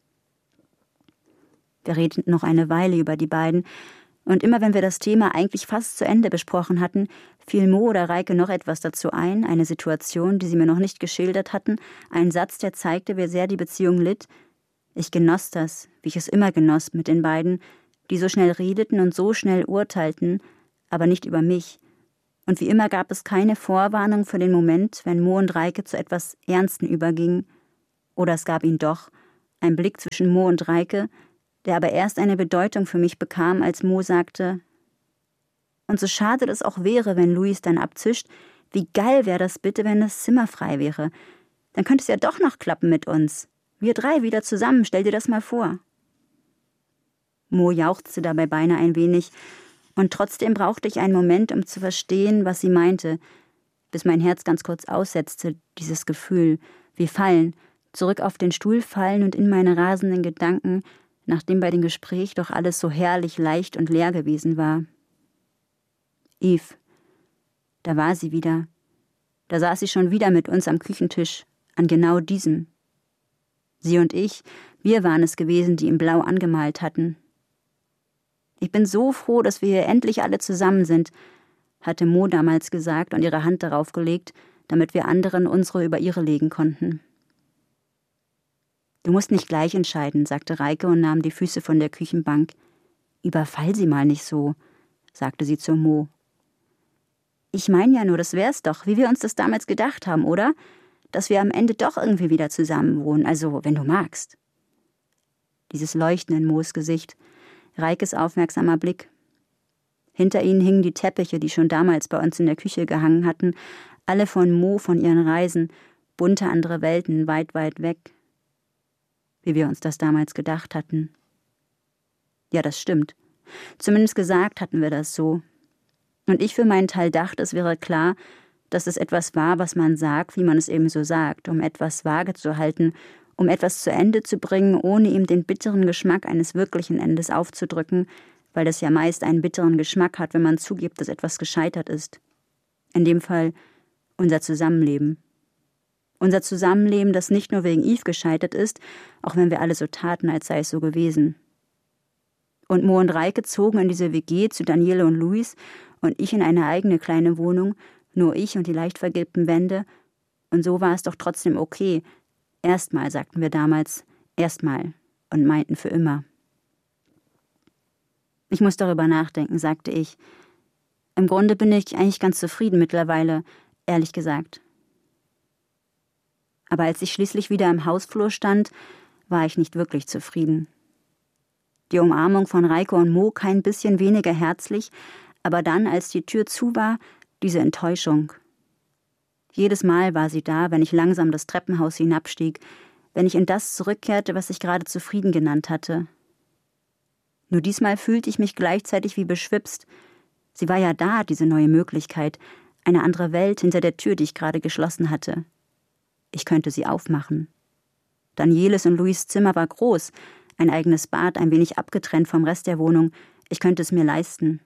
Speaker 3: Wir redeten noch eine Weile über die beiden, und immer wenn wir das Thema eigentlich fast zu Ende besprochen hatten, fiel Mo oder Reike noch etwas dazu ein, eine Situation, die sie mir noch nicht geschildert hatten, ein Satz, der zeigte, wie sehr die Beziehung litt. Ich genoss das, wie ich es immer genoss mit den beiden, die so schnell redeten und so schnell urteilten, aber nicht über mich. Und wie immer gab es keine Vorwarnung für den Moment, wenn Mo und Reike zu etwas Ernstem übergingen. Oder es gab ihn doch, ein Blick zwischen Mo und Reike, der aber erst eine Bedeutung für mich bekam, als Mo sagte, »Und so schade das auch wäre, wenn Luis dann abzischt, wie geil wäre das bitte, wenn das Zimmer frei wäre. Dann könnte es ja doch noch klappen mit uns. Wir drei wieder zusammen, stell dir das mal vor.« Mo jauchzte dabei beinahe ein wenig, und trotzdem brauchte ich einen Moment, um zu verstehen, was sie meinte, bis mein Herz ganz kurz aussetzte, dieses Gefühl, wie fallen, zurück auf den Stuhl fallen und in meine rasenden Gedanken, nachdem bei dem Gespräch doch alles so herrlich leicht und leer gewesen war. Yves, da war sie wieder. Da saß sie schon wieder mit uns am Küchentisch, an genau diesem. Sie und ich, wir waren es gewesen, die ihn blau angemalt hatten. »Ich bin so froh, dass wir hier endlich alle zusammen sind«, hatte Mo damals gesagt und ihre Hand darauf gelegt, damit wir anderen unsere über ihre legen konnten. »Du musst nicht gleich entscheiden«, sagte Reike und nahm die Füße von der Küchenbank. »Überfall sie mal nicht so«, sagte sie zu Mo. »Ich meine ja nur, das wär's doch, wie wir uns das damals gedacht haben, oder? Dass wir am Ende doch irgendwie wieder zusammen wohnen, also wenn du magst.« Dieses Leuchten in Moos Gesicht, Reikes aufmerksamer Blick. Hinter ihnen hingen die Teppiche, die schon damals bei uns in der Küche gehangen hatten, alle von Mo, von ihren Reisen, bunte andere Welten, weit, weit weg. Wie wir uns das damals gedacht hatten. Ja, das stimmt. Zumindest gesagt hatten wir das so. Und ich für meinen Teil dachte, es wäre klar, dass es etwas war, was man sagt, wie man es eben so sagt, um etwas vage zu halten, um etwas zu Ende zu bringen, ohne ihm den bitteren Geschmack eines wirklichen Endes aufzudrücken, weil das ja meist einen bitteren Geschmack hat, wenn man zugibt, dass etwas gescheitert ist. In dem Fall unser Zusammenleben. Unser Zusammenleben, das nicht nur wegen Yves gescheitert ist, auch wenn wir alle so taten, als sei es so gewesen. Und Mo und Reike zogen in diese W G zu Daniele und Luis und ich in eine eigene kleine Wohnung, nur ich und die leicht vergilbten Wände. Und so war es doch trotzdem okay. Erstmal, sagten wir damals, erstmal und meinten für immer. Ich muss darüber nachdenken, sagte ich. Im Grunde bin ich eigentlich ganz zufrieden mittlerweile, ehrlich gesagt. Aber als ich schließlich wieder im Hausflur stand, war ich nicht wirklich zufrieden. Die Umarmung von Reike und Mo kein bisschen weniger herzlich, aber dann, als die Tür zu war, diese Enttäuschung. Jedes Mal war sie da, wenn ich langsam das Treppenhaus hinabstieg, wenn ich in das zurückkehrte, was ich gerade zufrieden genannt hatte. Nur diesmal fühlte ich mich gleichzeitig wie beschwipst. Sie war ja da, diese neue Möglichkeit, eine andere Welt hinter der Tür, die ich gerade geschlossen hatte. Ich könnte sie aufmachen. Danieles und Luis' Zimmer war groß, ein eigenes Bad, ein wenig abgetrennt vom Rest der Wohnung. Ich könnte es mir leisten.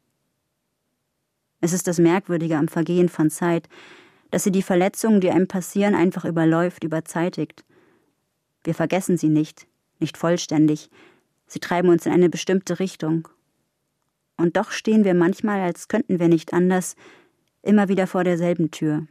Speaker 3: Es ist das Merkwürdige am Vergehen von Zeit, dass sie die Verletzungen, die einem passieren, einfach überläuft, überzeitigt. Wir vergessen sie nicht, nicht vollständig. Sie treiben uns in eine bestimmte Richtung. Und doch stehen wir manchmal, als könnten wir nicht anders, immer wieder vor derselben Tür.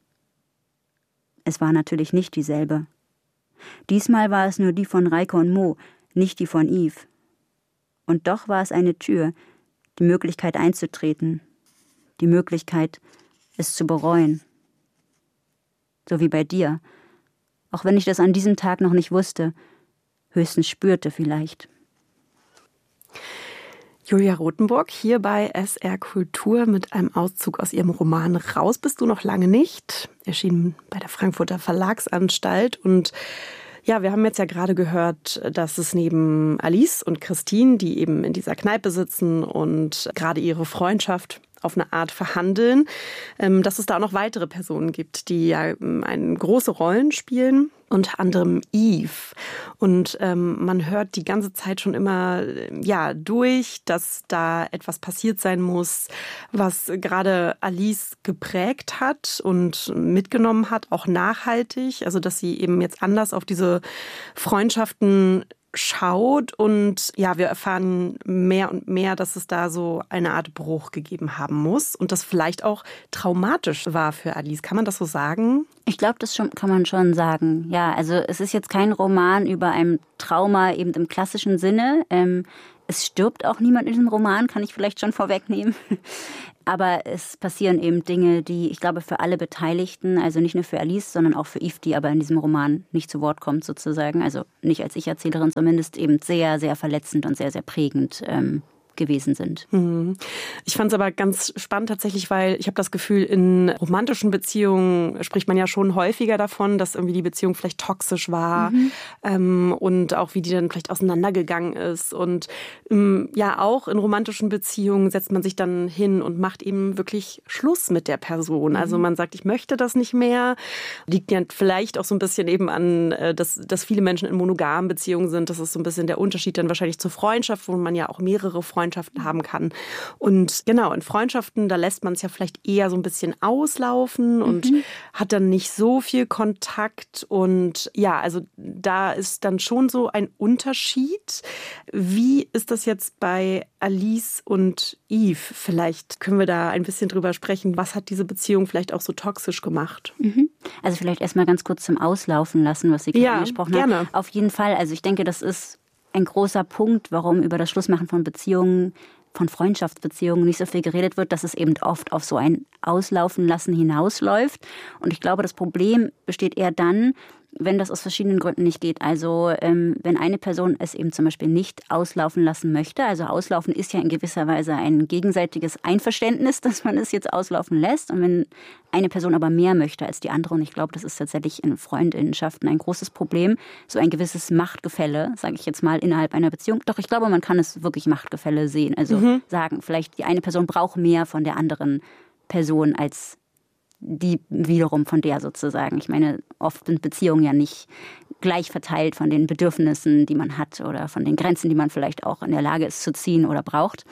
Speaker 3: Es war natürlich nicht dieselbe. Diesmal war es nur die von Reike und Mo, nicht die von Yves. Und doch war es eine Tür, die Möglichkeit einzutreten, die Möglichkeit, es zu bereuen. So wie bei dir, auch wenn ich das an diesem Tag noch nicht wusste, höchstens spürte vielleicht.
Speaker 2: Julia Rothenburg hier bei S R Kultur mit einem Auszug aus ihrem Roman Raus bist du noch lange nicht, erschienen bei der Frankfurter Verlagsanstalt. Und ja, wir haben jetzt ja gerade gehört, dass es neben Alice und Christine, die eben in dieser Kneipe sitzen und gerade ihre Freundschaft auf eine Art verhandeln, dass es da auch noch weitere Personen gibt, die ja eine große Rollen spielen, unter anderem Yves. Und ähm, man hört die ganze Zeit schon immer ja durch, dass da etwas passiert sein muss, was gerade Alice geprägt hat und mitgenommen hat, auch nachhaltig. Also dass sie eben jetzt anders auf diese Freundschaften schaut und ja, wir erfahren mehr und mehr, dass es da so eine Art Bruch gegeben haben muss und das vielleicht auch traumatisch war für Alice. Kann man das so sagen?
Speaker 3: Ich glaube, das schon, kann man schon sagen. Ja, also es ist jetzt kein Roman über ein Trauma eben im klassischen Sinne. Ähm, es stirbt auch niemand in diesem Roman, kann ich vielleicht schon vorwegnehmen. Aber es passieren eben Dinge, die, ich glaube, für alle Beteiligten, also nicht nur für Alice, sondern auch für Yves, die aber in diesem Roman nicht zu Wort kommt sozusagen, also nicht als Ich-Erzählerin, zumindest eben sehr, sehr verletzend und sehr, sehr prägend ähm, gewesen sind.
Speaker 2: Ich fand es aber ganz spannend tatsächlich, weil ich habe das Gefühl, in romantischen Beziehungen spricht man ja schon häufiger davon, dass irgendwie die Beziehung vielleicht toxisch war mhm. ähm, und auch wie die dann vielleicht auseinandergegangen ist. Und ähm, ja, auch in romantischen Beziehungen setzt man sich dann hin und macht eben wirklich Schluss mit der Person. Mhm. Also man sagt, ich möchte das nicht mehr. Liegt ja vielleicht auch so ein bisschen eben an, dass, dass viele Menschen in monogamen Beziehungen sind. Das ist so ein bisschen der Unterschied dann wahrscheinlich zur Freundschaft, wo man ja auch mehrere Freundschaften Freundschaften haben kann. Und genau, in Freundschaften, da lässt man es ja vielleicht eher so ein bisschen auslaufen und mhm. hat dann nicht so viel Kontakt. Und ja, also da ist dann schon so ein Unterschied. Wie ist das jetzt bei Alice und Yves? Vielleicht können wir da ein bisschen drüber sprechen. Was hat diese Beziehung vielleicht auch so toxisch gemacht?
Speaker 3: Mhm. Also vielleicht erstmal ganz kurz zum Auslaufen lassen, was Sie gerade ja, angesprochen haben. Gerne. Auf jeden Fall. Also ich denke, das ist ein großer Punkt, warum über das Schlussmachen von Beziehungen, von Freundschaftsbeziehungen nicht so viel geredet wird, dass es eben oft auf so ein Auslaufen lassen hinausläuft. Und ich glaube, das Problem besteht eher dann, wenn das aus verschiedenen Gründen nicht geht. Also ähm, wenn eine Person es eben zum Beispiel nicht auslaufen lassen möchte, also auslaufen ist ja in gewisser Weise ein gegenseitiges Einverständnis, dass man es jetzt auslaufen lässt. Und wenn eine Person aber mehr möchte als die andere, und ich glaube, das ist tatsächlich in Freundinnenschaften ein großes Problem, so ein gewisses Machtgefälle, sage ich jetzt mal, innerhalb einer Beziehung. Doch ich glaube, man kann es wirklich Machtgefälle sehen. Also mhm. sagen, vielleicht die eine Person braucht mehr von der anderen Person als die wiederum von der sozusagen. Ich meine, oft sind Beziehungen ja nicht gleich verteilt von den Bedürfnissen, die man hat oder von den Grenzen, die man vielleicht auch in der Lage ist zu ziehen oder braucht.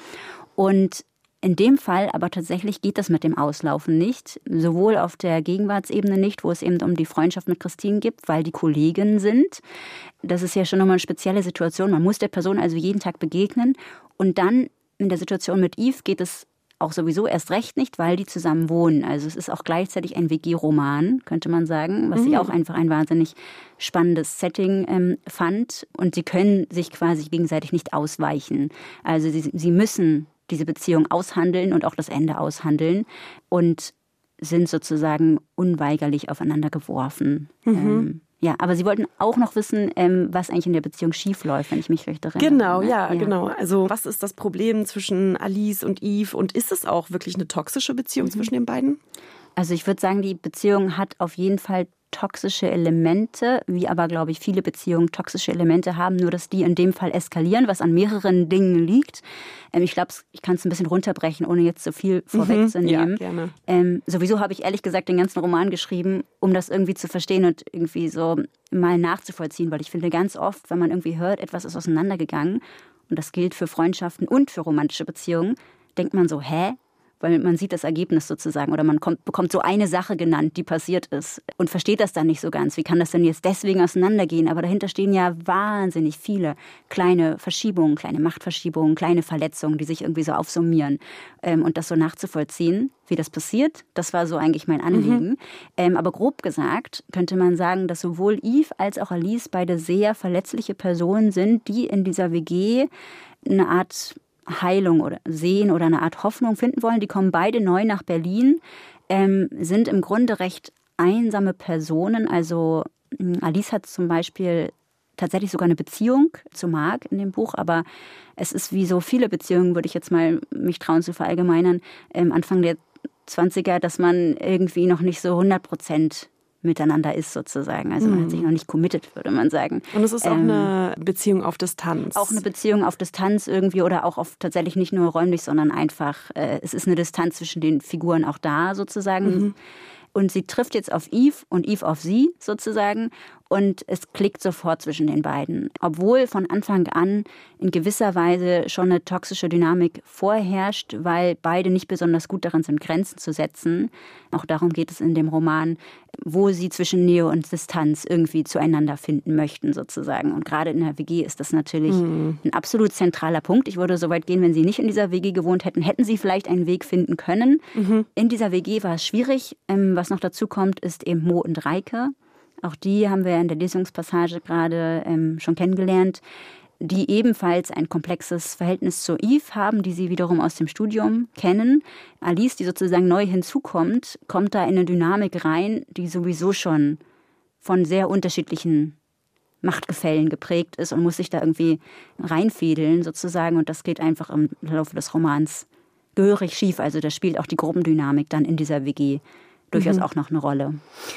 Speaker 3: Und in dem Fall aber tatsächlich geht das mit dem Auslaufen nicht, sowohl auf der Gegenwartsebene nicht, wo es eben um die Freundschaft mit Christine geht, weil die Kolleginnen sind. Das ist ja schon nochmal eine spezielle Situation. Man muss der Person also jeden Tag begegnen. Und dann in der Situation mit Yves geht es auch sowieso erst recht nicht, weil die zusammen wohnen. Also es ist auch gleichzeitig ein W G-Roman, könnte man sagen, was mhm. ich auch einfach ein wahnsinnig spannendes Setting ähm, fand. Und sie können sich quasi gegenseitig nicht ausweichen. Also sie, sie müssen diese Beziehung aushandeln und auch das Ende aushandeln und sind sozusagen unweigerlich aufeinander geworfen. Mhm. Ähm, Ja, aber Sie wollten auch noch wissen, ähm, was eigentlich in der Beziehung schiefläuft, wenn ich mich recht erinnere.
Speaker 2: Genau, ja, ja, genau. Also was ist das Problem zwischen Alice und Yves und ist es auch wirklich eine toxische Beziehung mhm. zwischen den beiden?
Speaker 3: Also ich würde sagen, die Beziehung hat auf jeden Fall toxische Elemente, wie aber, glaube ich, viele Beziehungen toxische Elemente haben, nur dass die in dem Fall eskalieren, was an mehreren Dingen liegt. Ähm, ich glaube, ich kann es ein bisschen runterbrechen, ohne jetzt so viel vorwegzunehmen.
Speaker 2: Mhm, ja, gerne.
Speaker 3: Ähm, sowieso habe ich ehrlich gesagt den ganzen Roman geschrieben, um das irgendwie zu verstehen und irgendwie so mal nachzuvollziehen, weil ich finde, ganz oft, wenn man irgendwie hört, etwas ist auseinandergegangen, und das gilt für Freundschaften und für romantische Beziehungen, denkt man so, hä? Weil man sieht das Ergebnis sozusagen oder man kommt, bekommt so eine Sache genannt, die passiert ist und versteht das dann nicht so ganz. Wie kann das denn jetzt deswegen auseinandergehen? Aber dahinter stehen ja wahnsinnig viele kleine Verschiebungen, kleine Machtverschiebungen, kleine Verletzungen, die sich irgendwie so aufsummieren. Und das so nachzuvollziehen, wie das passiert, das war so eigentlich mein Anliegen. Mhm. Ähm, aber grob gesagt könnte man sagen, dass sowohl Yves als auch Alice beide sehr verletzliche Personen sind, die in dieser W G eine Art Heilung oder sehen oder eine Art Hoffnung finden wollen. Die kommen beide neu nach Berlin, ähm, sind im Grunde recht einsame Personen. Also Alice hat zum Beispiel tatsächlich sogar eine Beziehung zu Marc in dem Buch, aber es ist wie so viele Beziehungen, würde ich jetzt mal mich trauen zu verallgemeinern, ähm, Anfang der zwanziger, dass man irgendwie noch nicht so hundert Prozent miteinander ist sozusagen. Also man mhm. hat sich noch nicht committed, würde man sagen.
Speaker 2: Und es ist auch ähm, eine Beziehung auf Distanz.
Speaker 3: Auch eine Beziehung auf Distanz irgendwie oder auch auf tatsächlich nicht nur räumlich, sondern einfach, äh, es ist eine Distanz zwischen den Figuren auch da sozusagen. Mhm. Und sie trifft jetzt auf Yves und Yves auf sie sozusagen. Und es klickt sofort zwischen den beiden. Obwohl von Anfang an in gewisser Weise schon eine toxische Dynamik vorherrscht, weil beide nicht besonders gut darin sind, Grenzen zu setzen. Auch darum geht es in dem Roman, wo sie zwischen Nähe und Distanz irgendwie zueinander finden möchten sozusagen. Und gerade in der W G ist das natürlich mhm. ein absolut zentraler Punkt. Ich würde so weit gehen, wenn sie nicht in dieser W G gewohnt hätten, hätten sie vielleicht einen Weg finden können. Mhm. In dieser W G war es schwierig. Was noch dazu kommt, ist eben Mo und Reike. Auch die haben wir in der Lesungspassage gerade ähm, schon kennengelernt, die ebenfalls ein komplexes Verhältnis zu Yves haben, die sie wiederum aus dem Studium kennen. Alice, die sozusagen neu hinzukommt, kommt da in eine Dynamik rein, die sowieso schon von sehr unterschiedlichen Machtgefällen geprägt ist und muss sich da irgendwie reinfädeln sozusagen. Und das geht einfach im Laufe des Romans gehörig schief. Also da spielt auch die Gruppendynamik dann in dieser W G durchaus mhm. auch noch eine Rolle.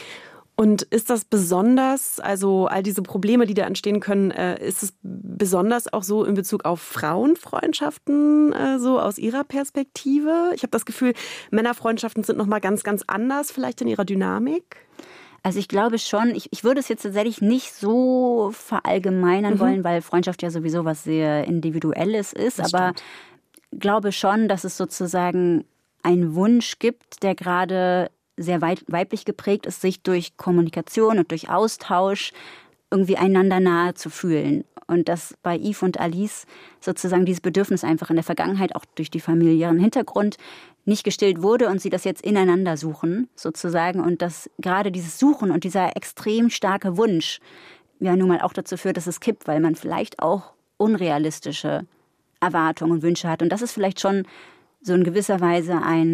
Speaker 2: Und ist das besonders, also all diese Probleme, die da entstehen können, äh, ist es besonders auch so in Bezug auf Frauenfreundschaften, äh, so aus Ihrer Perspektive? Ich habe das Gefühl, Männerfreundschaften sind nochmal ganz, ganz anders vielleicht in ihrer Dynamik.
Speaker 3: Also ich glaube schon, ich, ich würde es jetzt tatsächlich nicht so verallgemeinern mhm. wollen, weil Freundschaft ja sowieso was sehr Individuelles ist. Das aber ich glaube schon, dass es sozusagen einen Wunsch gibt, der gerade sehr weiblich geprägt ist, sich durch Kommunikation und durch Austausch irgendwie einander nahe zu fühlen. Und dass bei Yves und Alice sozusagen dieses Bedürfnis einfach in der Vergangenheit, auch durch die familiären Hintergrund, nicht gestillt wurde und sie das jetzt ineinander suchen, sozusagen. Und dass gerade dieses Suchen und dieser extrem starke Wunsch ja nun mal auch dazu führt, dass es kippt, weil man vielleicht auch unrealistische Erwartungen und Wünsche hat. Und das ist vielleicht schon so in gewisser Weise ein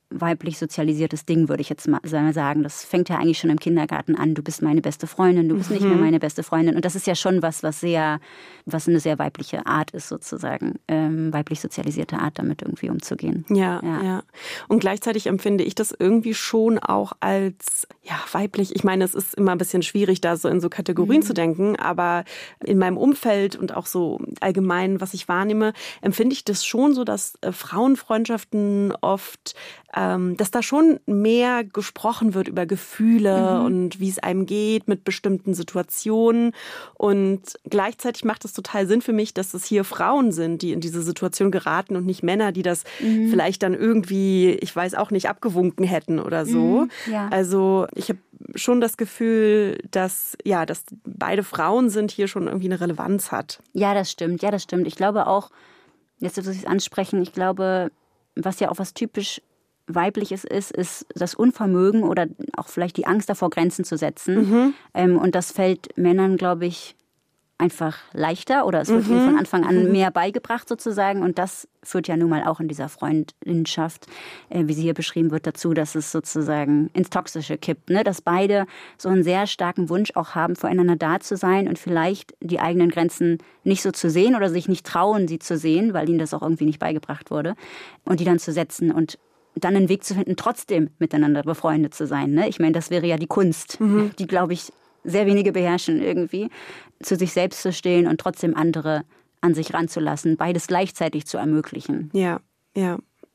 Speaker 3: weiblich sozialisiertes Ding, würde ich jetzt mal sagen. Das fängt ja eigentlich schon im Kindergarten an. Du bist meine beste Freundin, du bist mhm. nicht mehr meine beste Freundin. Und das ist ja schon was, was sehr, was eine sehr weibliche Art ist sozusagen. Ähm, weiblich sozialisierte Art, damit irgendwie umzugehen.
Speaker 2: Ja, ja, ja. Und gleichzeitig empfinde ich das irgendwie schon auch als, ja, weiblich. Ich meine, es ist immer ein bisschen schwierig, da so in so Kategorien mhm. zu denken. Aber in meinem Umfeld und auch so allgemein, was ich wahrnehme, empfinde ich das schon so, dass äh, Frauenfreundschaften oft dass da schon mehr gesprochen wird über Gefühle mhm. und wie es einem geht mit bestimmten Situationen. Und gleichzeitig macht es total Sinn für mich, dass es hier Frauen sind, die in diese Situation geraten und nicht Männer, die das mhm. vielleicht dann irgendwie, ich weiß auch nicht, abgewunken hätten oder so.
Speaker 3: Mhm. Ja.
Speaker 2: Also ich habe schon das Gefühl, dass, ja, dass beide Frauen sind, hier schon irgendwie eine Relevanz hat.
Speaker 3: Ja, das stimmt. Ja, das stimmt. Ich glaube auch, jetzt muss ich es ansprechen, ich glaube, was ja auch was typisch Weibliches ist, ist das Unvermögen oder auch vielleicht die Angst davor, Grenzen zu setzen. Mhm. Ähm, und das fällt Männern, glaube ich, einfach leichter oder es wird mhm. ihnen von Anfang an mehr beigebracht sozusagen. Und das führt ja nun mal auch in dieser Freundschaft, äh, wie sie hier beschrieben wird, dazu, dass es sozusagen ins Toxische kippt. Ne? Dass beide so einen sehr starken Wunsch auch haben, füreinander da zu sein und vielleicht die eigenen Grenzen nicht so zu sehen oder sich nicht trauen, sie zu sehen, weil ihnen das auch irgendwie nicht beigebracht wurde. Und die dann zu setzen und dann einen Weg zu finden, trotzdem miteinander befreundet zu sein. Ne? Ich meine, das wäre ja die Kunst, mhm. die, glaube ich, sehr wenige beherrschen irgendwie, zu sich selbst zu stehen und trotzdem andere an sich ranzulassen, beides gleichzeitig zu ermöglichen.
Speaker 2: Ja, ja.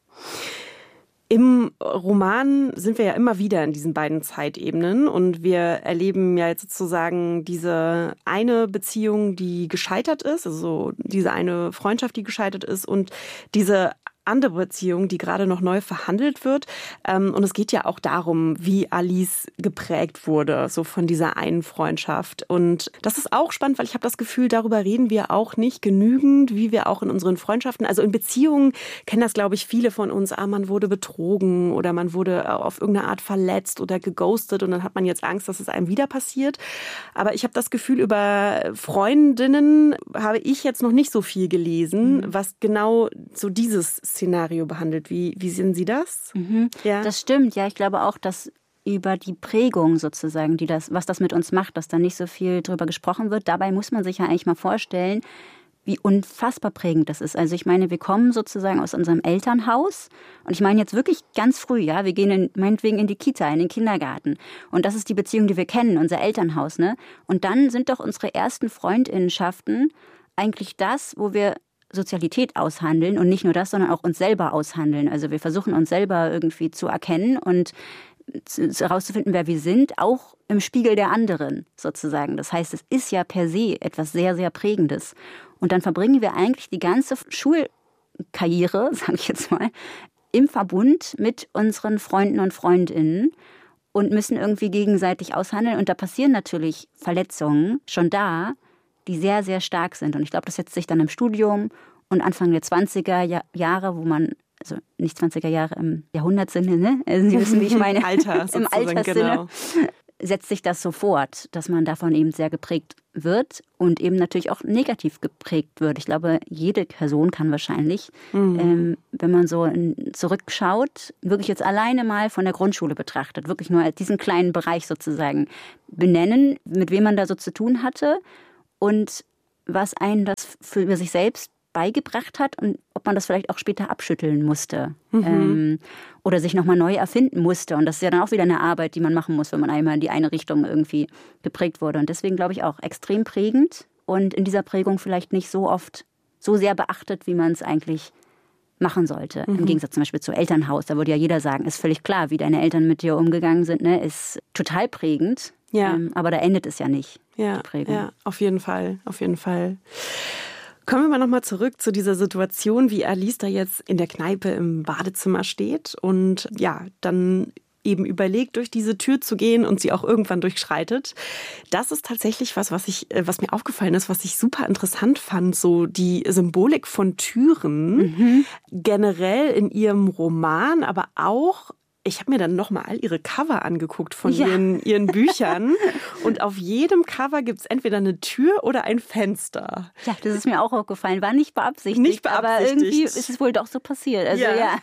Speaker 2: Im Roman sind wir ja immer wieder in diesen beiden Zeitebenen und wir erleben ja jetzt sozusagen diese eine Beziehung, die gescheitert ist, also diese eine Freundschaft, die gescheitert ist und diese andere Beziehung, die gerade noch neu verhandelt wird. Und es geht ja auch darum, wie Alice geprägt wurde, so von dieser einen Freundschaft. Und das ist auch spannend, weil ich habe das Gefühl, darüber reden wir auch nicht genügend, wie wir auch in unseren Freundschaften, also in Beziehungen kennen das, glaube ich, viele von uns, ah, man wurde betrogen oder man wurde auf irgendeine Art verletzt oder geghostet und dann hat man jetzt Angst, dass es einem wieder passiert. Aber ich habe das Gefühl, über Freundinnen habe ich jetzt noch nicht so viel gelesen, mhm. was genau so dieses Szenario behandelt. Wie, wie sehen Sie das?
Speaker 3: Mhm. Ja. Das stimmt, ja. Ich glaube auch, dass über die Prägung sozusagen, die das, was das mit uns macht, dass da nicht so viel drüber gesprochen wird. Dabei muss man sich ja eigentlich mal vorstellen, wie unfassbar prägend das ist. Also ich meine, wir kommen sozusagen aus unserem Elternhaus und ich meine jetzt wirklich ganz früh, ja, wir gehen in, meinetwegen in die Kita, in den Kindergarten und das ist die Beziehung, die wir kennen, unser Elternhaus, ne? Und dann sind doch unsere ersten Freundinnenschaften eigentlich das, wo wir Sozialität aushandeln und nicht nur das, sondern auch uns selber aushandeln. Also wir versuchen uns selber irgendwie zu erkennen und herauszufinden, wer wir sind, auch im Spiegel der anderen sozusagen. Das heißt, es ist ja per se etwas sehr, sehr Prägendes. Und dann verbringen wir eigentlich die ganze Schulkarriere, sage ich jetzt mal, im Verbund mit unseren Freunden und Freundinnen und müssen irgendwie gegenseitig aushandeln. Und da passieren natürlich Verletzungen schon da, die sehr, sehr stark sind. Und ich glaube, das setzt sich dann im Studium und Anfang der zwanziger Jahre, wo man, also nicht zwanziger Jahre im Jahrhundertsinne, ne? Also Sie wissen, wie ich meine.
Speaker 2: Alter,
Speaker 3: im Alterssinne genau. Setzt sich das so fort, dass man davon eben sehr geprägt wird und eben natürlich auch negativ geprägt wird. Ich glaube, jede Person kann wahrscheinlich, mhm. ähm, wenn man so in, zurückschaut, wirklich jetzt alleine mal von der Grundschule betrachtet, wirklich nur diesen kleinen Bereich sozusagen benennen, mit wem man da so zu tun hatte. Und was einen das für sich selbst beigebracht hat und ob man das vielleicht auch später abschütteln musste mhm. ähm, oder sich nochmal neu erfinden musste. Und das ist ja dann auch wieder eine Arbeit, die man machen muss, wenn man einmal in die eine Richtung irgendwie geprägt wurde. Und deswegen glaube ich auch extrem prägend und in dieser Prägung vielleicht nicht so oft so sehr beachtet, wie man es eigentlich machen sollte. Mhm. Im Gegensatz zum Beispiel zu Elternhaus. Da würde ja jeder sagen, ist völlig klar, wie deine Eltern mit dir umgegangen sind, ne, ist total prägend. Ja. Ähm, aber da endet es ja nicht,
Speaker 2: ja,
Speaker 3: die Prägung.
Speaker 2: Ja, auf jeden Fall, auf jeden Fall. Kommen wir mal nochmal zurück zu dieser Situation, wie Alice da jetzt in der Kneipe im Badezimmer steht und ja, dann eben überlegt, durch diese Tür zu gehen und sie auch irgendwann durchschreitet. Das ist tatsächlich was, was ich, was mir aufgefallen ist, was ich super interessant fand, so die Symbolik von Türen, mhm. generell in ihrem Roman, aber auch ich habe mir dann nochmal all ihre Cover angeguckt von ja. ihren, ihren Büchern. Und auf jedem Cover gibt es entweder eine Tür oder ein Fenster.
Speaker 3: Ja, das ist mir auch aufgefallen. War nicht beabsichtigt,
Speaker 2: nicht beabsichtigt.
Speaker 3: aber irgendwie ist es wohl doch so passiert. Also,
Speaker 2: ja.
Speaker 3: ja.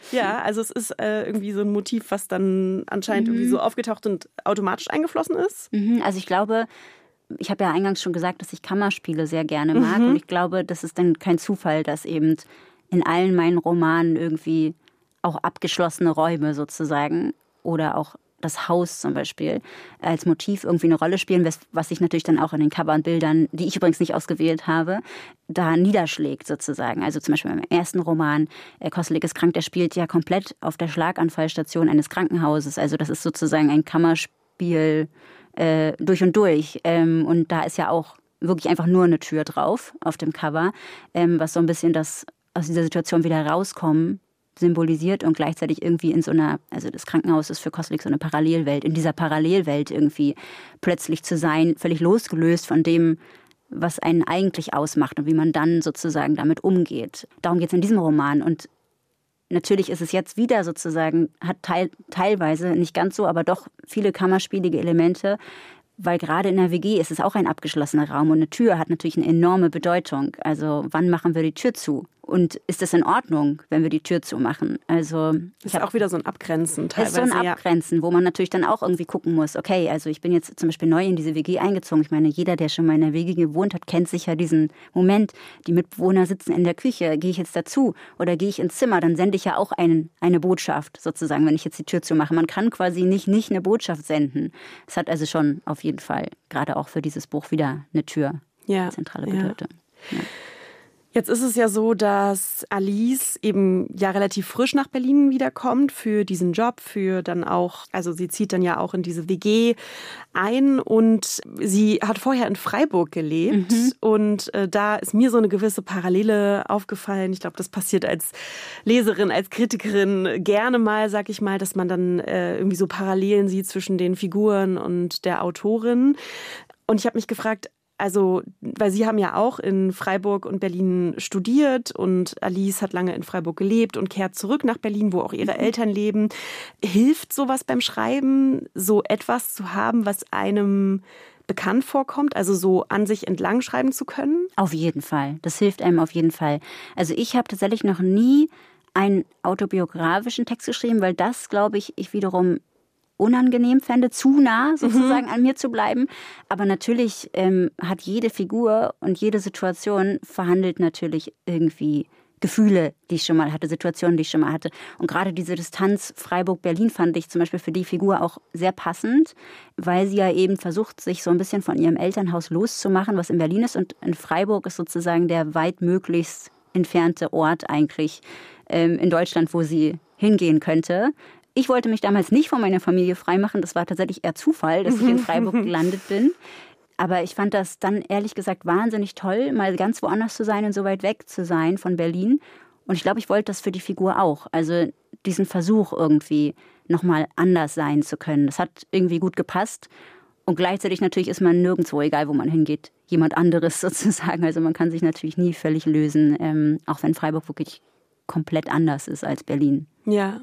Speaker 2: Ja, also es ist äh, irgendwie so ein Motiv, was dann anscheinend mhm. irgendwie so aufgetaucht und automatisch eingeflossen ist.
Speaker 3: Mhm, also ich glaube, ich habe ja eingangs schon gesagt, dass ich Kammerspiele sehr gerne mag. Mhm. Und ich glaube, das ist dann kein Zufall, dass eben in allen meinen Romanen irgendwie auch abgeschlossene Räume sozusagen oder auch das Haus zum Beispiel als Motiv irgendwie eine Rolle spielen, was sich natürlich dann auch in den Cover und Bildern, die ich übrigens nicht ausgewählt habe, da niederschlägt sozusagen. Also zum Beispiel im ersten Roman, Kostelik ist krank, der spielt ja komplett auf der Schlaganfallstation eines Krankenhauses. Also das ist sozusagen ein Kammerspiel äh, durch und durch. Ähm, und da ist ja auch wirklich einfach nur eine Tür drauf auf dem Cover, ähm, was so ein bisschen das aus dieser Situation wieder rauskommen symbolisiert und gleichzeitig irgendwie in so einer, also das Krankenhaus ist für Kostelik so eine Parallelwelt, in dieser Parallelwelt irgendwie plötzlich zu sein, völlig losgelöst von dem, was einen eigentlich ausmacht und wie man dann sozusagen damit umgeht. Darum geht es in diesem Roman und natürlich ist es jetzt wieder sozusagen, hat teil, teilweise, nicht ganz so, aber doch viele kammerspielige Elemente, weil gerade in der W G ist es auch ein abgeschlossener Raum und eine Tür hat natürlich eine enorme Bedeutung. Also wann machen wir die Tür zu? Und ist es in Ordnung, wenn wir die Tür zumachen? Also
Speaker 2: das ist auch wieder so ein Abgrenzen teilweise.
Speaker 3: Das ist so ein Abgrenzen, ja. Wo man natürlich dann auch irgendwie gucken muss, okay, also ich bin jetzt zum Beispiel neu in diese W G eingezogen. Ich meine, jeder, der schon mal in der W G gewohnt hat, kennt sicher diesen Moment. Die Mitbewohner sitzen in der Küche. Gehe ich jetzt dazu oder gehe ich ins Zimmer? Dann sende ich ja auch einen, eine Botschaft sozusagen, wenn ich jetzt die Tür zumache. Man kann quasi nicht, nicht eine Botschaft senden. Es hat also schon auf jeden Fall, gerade auch für dieses Buch, wieder eine Tür. Ja. Zentrale Bedeutung. Ja. Ja.
Speaker 2: Jetzt ist es ja so, dass Alice eben ja relativ frisch nach Berlin wiederkommt für diesen Job, für dann auch, also sie zieht dann ja auch in diese W G ein und sie hat vorher in Freiburg gelebt mhm. und äh, da ist mir so eine gewisse Parallele aufgefallen. Ich glaube, das passiert als Leserin, als Kritikerin gerne mal, sag ich mal, dass man dann äh, irgendwie so Parallelen sieht zwischen den Figuren und der Autorin. Und ich habe mich gefragt, also, weil Sie haben ja auch in Freiburg und Berlin studiert und Alice hat lange in Freiburg gelebt und kehrt zurück nach Berlin, wo auch ihre Eltern leben. Hilft sowas beim Schreiben, so etwas zu haben, was einem bekannt vorkommt, also so an sich entlang schreiben zu können?
Speaker 3: Auf jeden Fall. Das hilft einem auf jeden Fall. Also ich habe tatsächlich noch nie einen autobiografischen Text geschrieben, weil das, glaube ich, ich wiederum unangenehm fände, zu nah sozusagen mhm. an mir zu bleiben. Aber natürlich ähm, hat jede Figur und jede Situation verhandelt natürlich irgendwie Gefühle, die ich schon mal hatte, Situationen, die ich schon mal hatte. Und gerade diese Distanz Freiburg-Berlin fand ich zum Beispiel für die Figur auch sehr passend, weil sie ja eben versucht, sich so ein bisschen von ihrem Elternhaus loszumachen, was in Berlin ist. Und in Freiburg ist sozusagen der weitmöglichst entfernte Ort eigentlich ähm, in Deutschland, wo sie hingehen könnte. Ich wollte mich damals nicht von meiner Familie freimachen. Das war tatsächlich eher Zufall, dass ich in Freiburg gelandet bin. Aber ich fand das dann ehrlich gesagt wahnsinnig toll, mal ganz woanders zu sein und so weit weg zu sein von Berlin. Und ich glaube, ich wollte das für die Figur auch. Also diesen Versuch irgendwie nochmal anders sein zu können. Das hat irgendwie gut gepasst. Und gleichzeitig natürlich ist man nirgendwo, egal wo man hingeht, jemand anderes sozusagen. Also man kann sich natürlich nie völlig lösen, ähm, auch wenn Freiburg wirklich komplett anders ist als Berlin.
Speaker 2: Ja.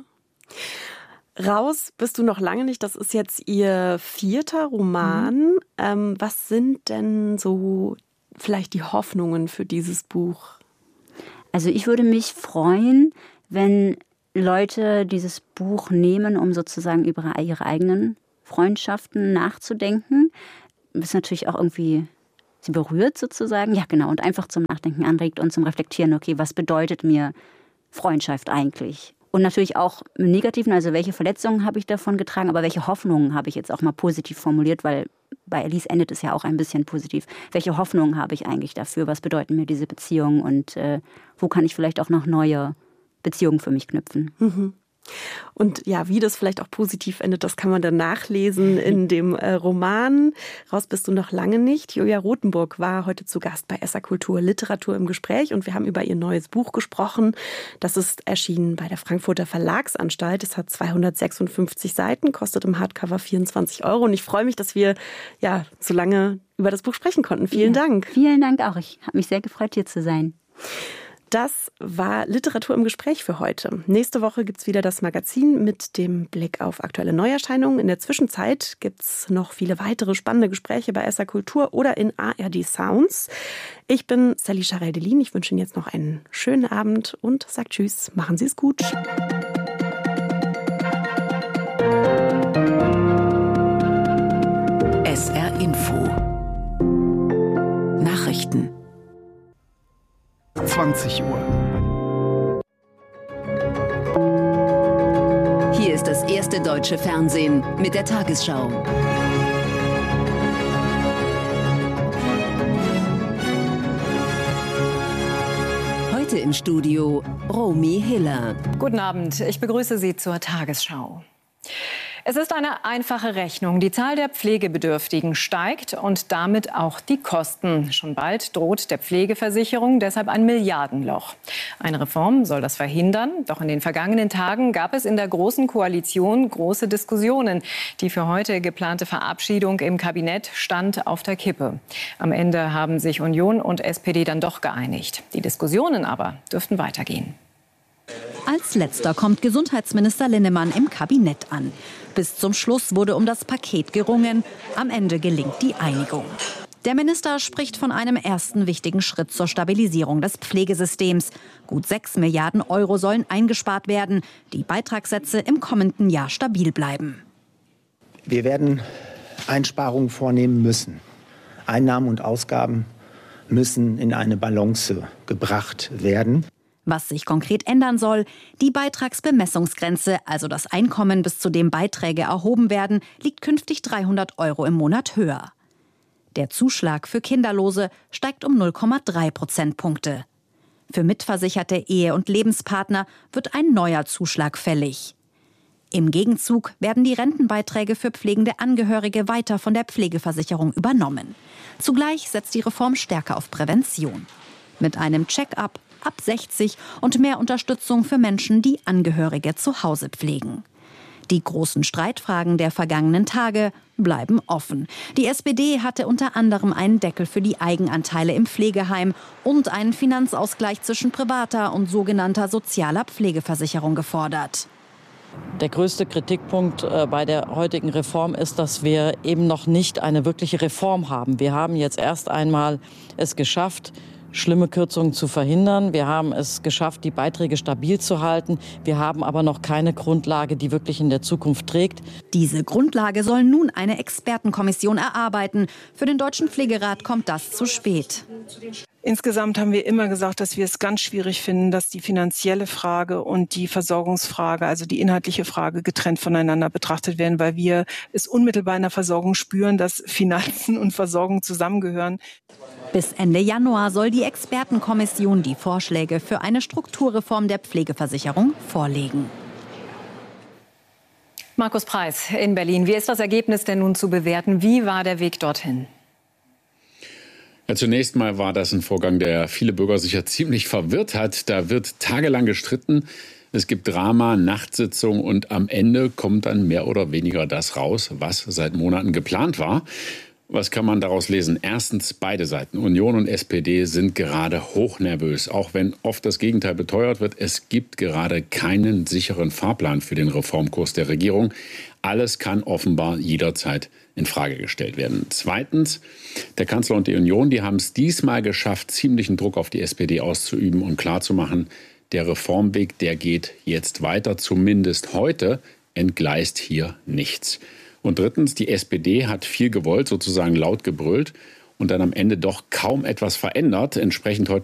Speaker 2: Raus bist du noch lange nicht. Das ist jetzt Ihr vierter Roman. Mhm. Ähm, was sind denn so vielleicht die Hoffnungen für dieses Buch?
Speaker 3: Also ich würde mich freuen, wenn Leute dieses Buch nehmen, um sozusagen über ihre eigenen Freundschaften nachzudenken. Das ist natürlich auch irgendwie, sie berührt sozusagen. Ja, genau. Und einfach zum Nachdenken anregt und zum Reflektieren. Okay, was bedeutet mir Freundschaft eigentlich? Und natürlich auch im Negativen, also welche Verletzungen habe ich davon getragen, aber welche Hoffnungen habe ich jetzt auch mal positiv formuliert, weil bei Alice endet es ja auch ein bisschen positiv. Welche Hoffnungen habe ich eigentlich dafür? Was bedeuten mir diese Beziehungen und äh, wo kann ich vielleicht auch noch neue Beziehungen für mich knüpfen?
Speaker 2: Mhm. Und ja, wie das vielleicht auch positiv endet, das kann man dann nachlesen in dem äh, Roman. Raus bist du noch lange nicht. Julia Rothenburg war heute zu Gast bei S R Kultur Literatur im Gespräch und wir haben über ihr neues Buch gesprochen. Das ist erschienen bei der Frankfurter Verlagsanstalt. Es hat zweihundertsechsundfünfzig Seiten, kostet im Hardcover vierundzwanzig Euro. Und ich freue mich, dass wir ja so lange über das Buch sprechen konnten. Vielen ja, Dank.
Speaker 3: Vielen Dank auch. Ich habe mich sehr gefreut, hier zu sein.
Speaker 2: Das war Literatur im Gespräch für heute. Nächste Woche gibt es wieder das Magazin mit dem Blick auf aktuelle Neuerscheinungen. In der Zwischenzeit gibt es noch viele weitere spannende Gespräche bei S R Kultur oder in A R D Sounds. Ich bin Sally Charel-Delin. Ich wünsche Ihnen jetzt noch einen schönen Abend und sage Tschüss. Machen Sie es gut.
Speaker 1: ist das erste deutsche Fernsehen mit der Tagesschau. Heute im Studio Romy Hiller.
Speaker 4: Guten Abend, ich begrüße Sie zur Tagesschau. Es ist eine einfache Rechnung. Die Zahl der Pflegebedürftigen steigt und damit auch die Kosten. Schon bald droht der Pflegeversicherung deshalb ein Milliardenloch. Eine Reform soll das verhindern. Doch in den vergangenen Tagen gab es in der Großen Koalition große Diskussionen. Die für heute geplante Verabschiedung im Kabinett stand auf der Kippe. Am Ende haben sich Union und S P D dann doch geeinigt. Die Diskussionen aber dürften weitergehen.
Speaker 5: Als letzter kommt Gesundheitsminister Linnemann im Kabinett an. Bis zum Schluss wurde um das Paket gerungen. Am Ende gelingt die Einigung. Der Minister spricht von einem ersten wichtigen Schritt zur Stabilisierung des Pflegesystems. Gut sechs Milliarden Euro sollen eingespart werden. Die Beitragssätze im kommenden Jahr stabil bleiben.
Speaker 6: Wir werden Einsparungen vornehmen müssen. Einnahmen und Ausgaben müssen in eine Balance gebracht werden.
Speaker 5: Was sich konkret ändern soll, die Beitragsbemessungsgrenze, also das Einkommen, bis zu dem Beiträge erhoben werden, liegt künftig dreihundert Euro im Monat höher. Der Zuschlag für Kinderlose steigt um null Komma drei Prozentpunkte. Für mitversicherte Ehe- und Lebenspartner wird ein neuer Zuschlag fällig. Im Gegenzug werden die Rentenbeiträge für pflegende Angehörige weiter von der Pflegeversicherung übernommen. Zugleich setzt die Reform stärker auf Prävention. Mit einem Check-up ab sechzig und mehr Unterstützung für Menschen, die Angehörige zu Hause pflegen. Die großen Streitfragen der vergangenen Tage bleiben offen. Die S P D hatte unter anderem einen Deckel für die Eigenanteile im Pflegeheim und einen Finanzausgleich zwischen privater und sogenannter sozialer Pflegeversicherung gefordert.
Speaker 7: Der größte Kritikpunkt bei der heutigen Reform ist, dass wir eben noch nicht eine wirkliche Reform haben. Wir haben jetzt erst einmal es geschafft, schlimme Kürzungen zu verhindern. Wir haben es geschafft, die Beiträge stabil zu halten. Wir haben aber noch keine Grundlage, die wirklich in der Zukunft trägt.
Speaker 5: Diese Grundlage soll nun eine Expertenkommission erarbeiten. Für den Deutschen Pflegerat kommt das zu spät.
Speaker 8: Insgesamt haben wir immer gesagt, dass wir es ganz schwierig finden, dass die finanzielle Frage und die Versorgungsfrage, also die inhaltliche Frage, getrennt voneinander betrachtet werden, weil wir es unmittelbar in der Versorgung spüren, dass Finanzen und Versorgung zusammengehören.
Speaker 5: Bis Ende Januar soll die Expertenkommission die Vorschläge für eine Strukturreform der Pflegeversicherung vorlegen.
Speaker 4: Markus Preis in Berlin. Wie ist das Ergebnis denn nun zu bewerten? Wie war der Weg dorthin?
Speaker 9: Ja, zunächst mal war das ein Vorgang, der viele Bürger sicher ziemlich verwirrt hat. Da wird tagelang gestritten. Es gibt Drama, Nachtsitzung und am Ende kommt dann mehr oder weniger das raus, was seit Monaten geplant war. Was kann man daraus lesen? Erstens, beide Seiten, Union und S P D, sind gerade hochnervös. Auch wenn oft das Gegenteil beteuert wird, es gibt gerade keinen sicheren Fahrplan für den Reformkurs der Regierung. Alles kann offenbar jederzeit in Frage gestellt werden. Zweitens, der Kanzler und die Union, die haben es diesmal geschafft, ziemlichen Druck auf die S P D auszuüben und klarzumachen, der Reformweg, der geht jetzt weiter. Zumindest heute entgleist hier nichts. Und drittens, die S P D hat viel gewollt, sozusagen laut gebrüllt und dann am Ende doch kaum etwas verändert. Entsprechend heute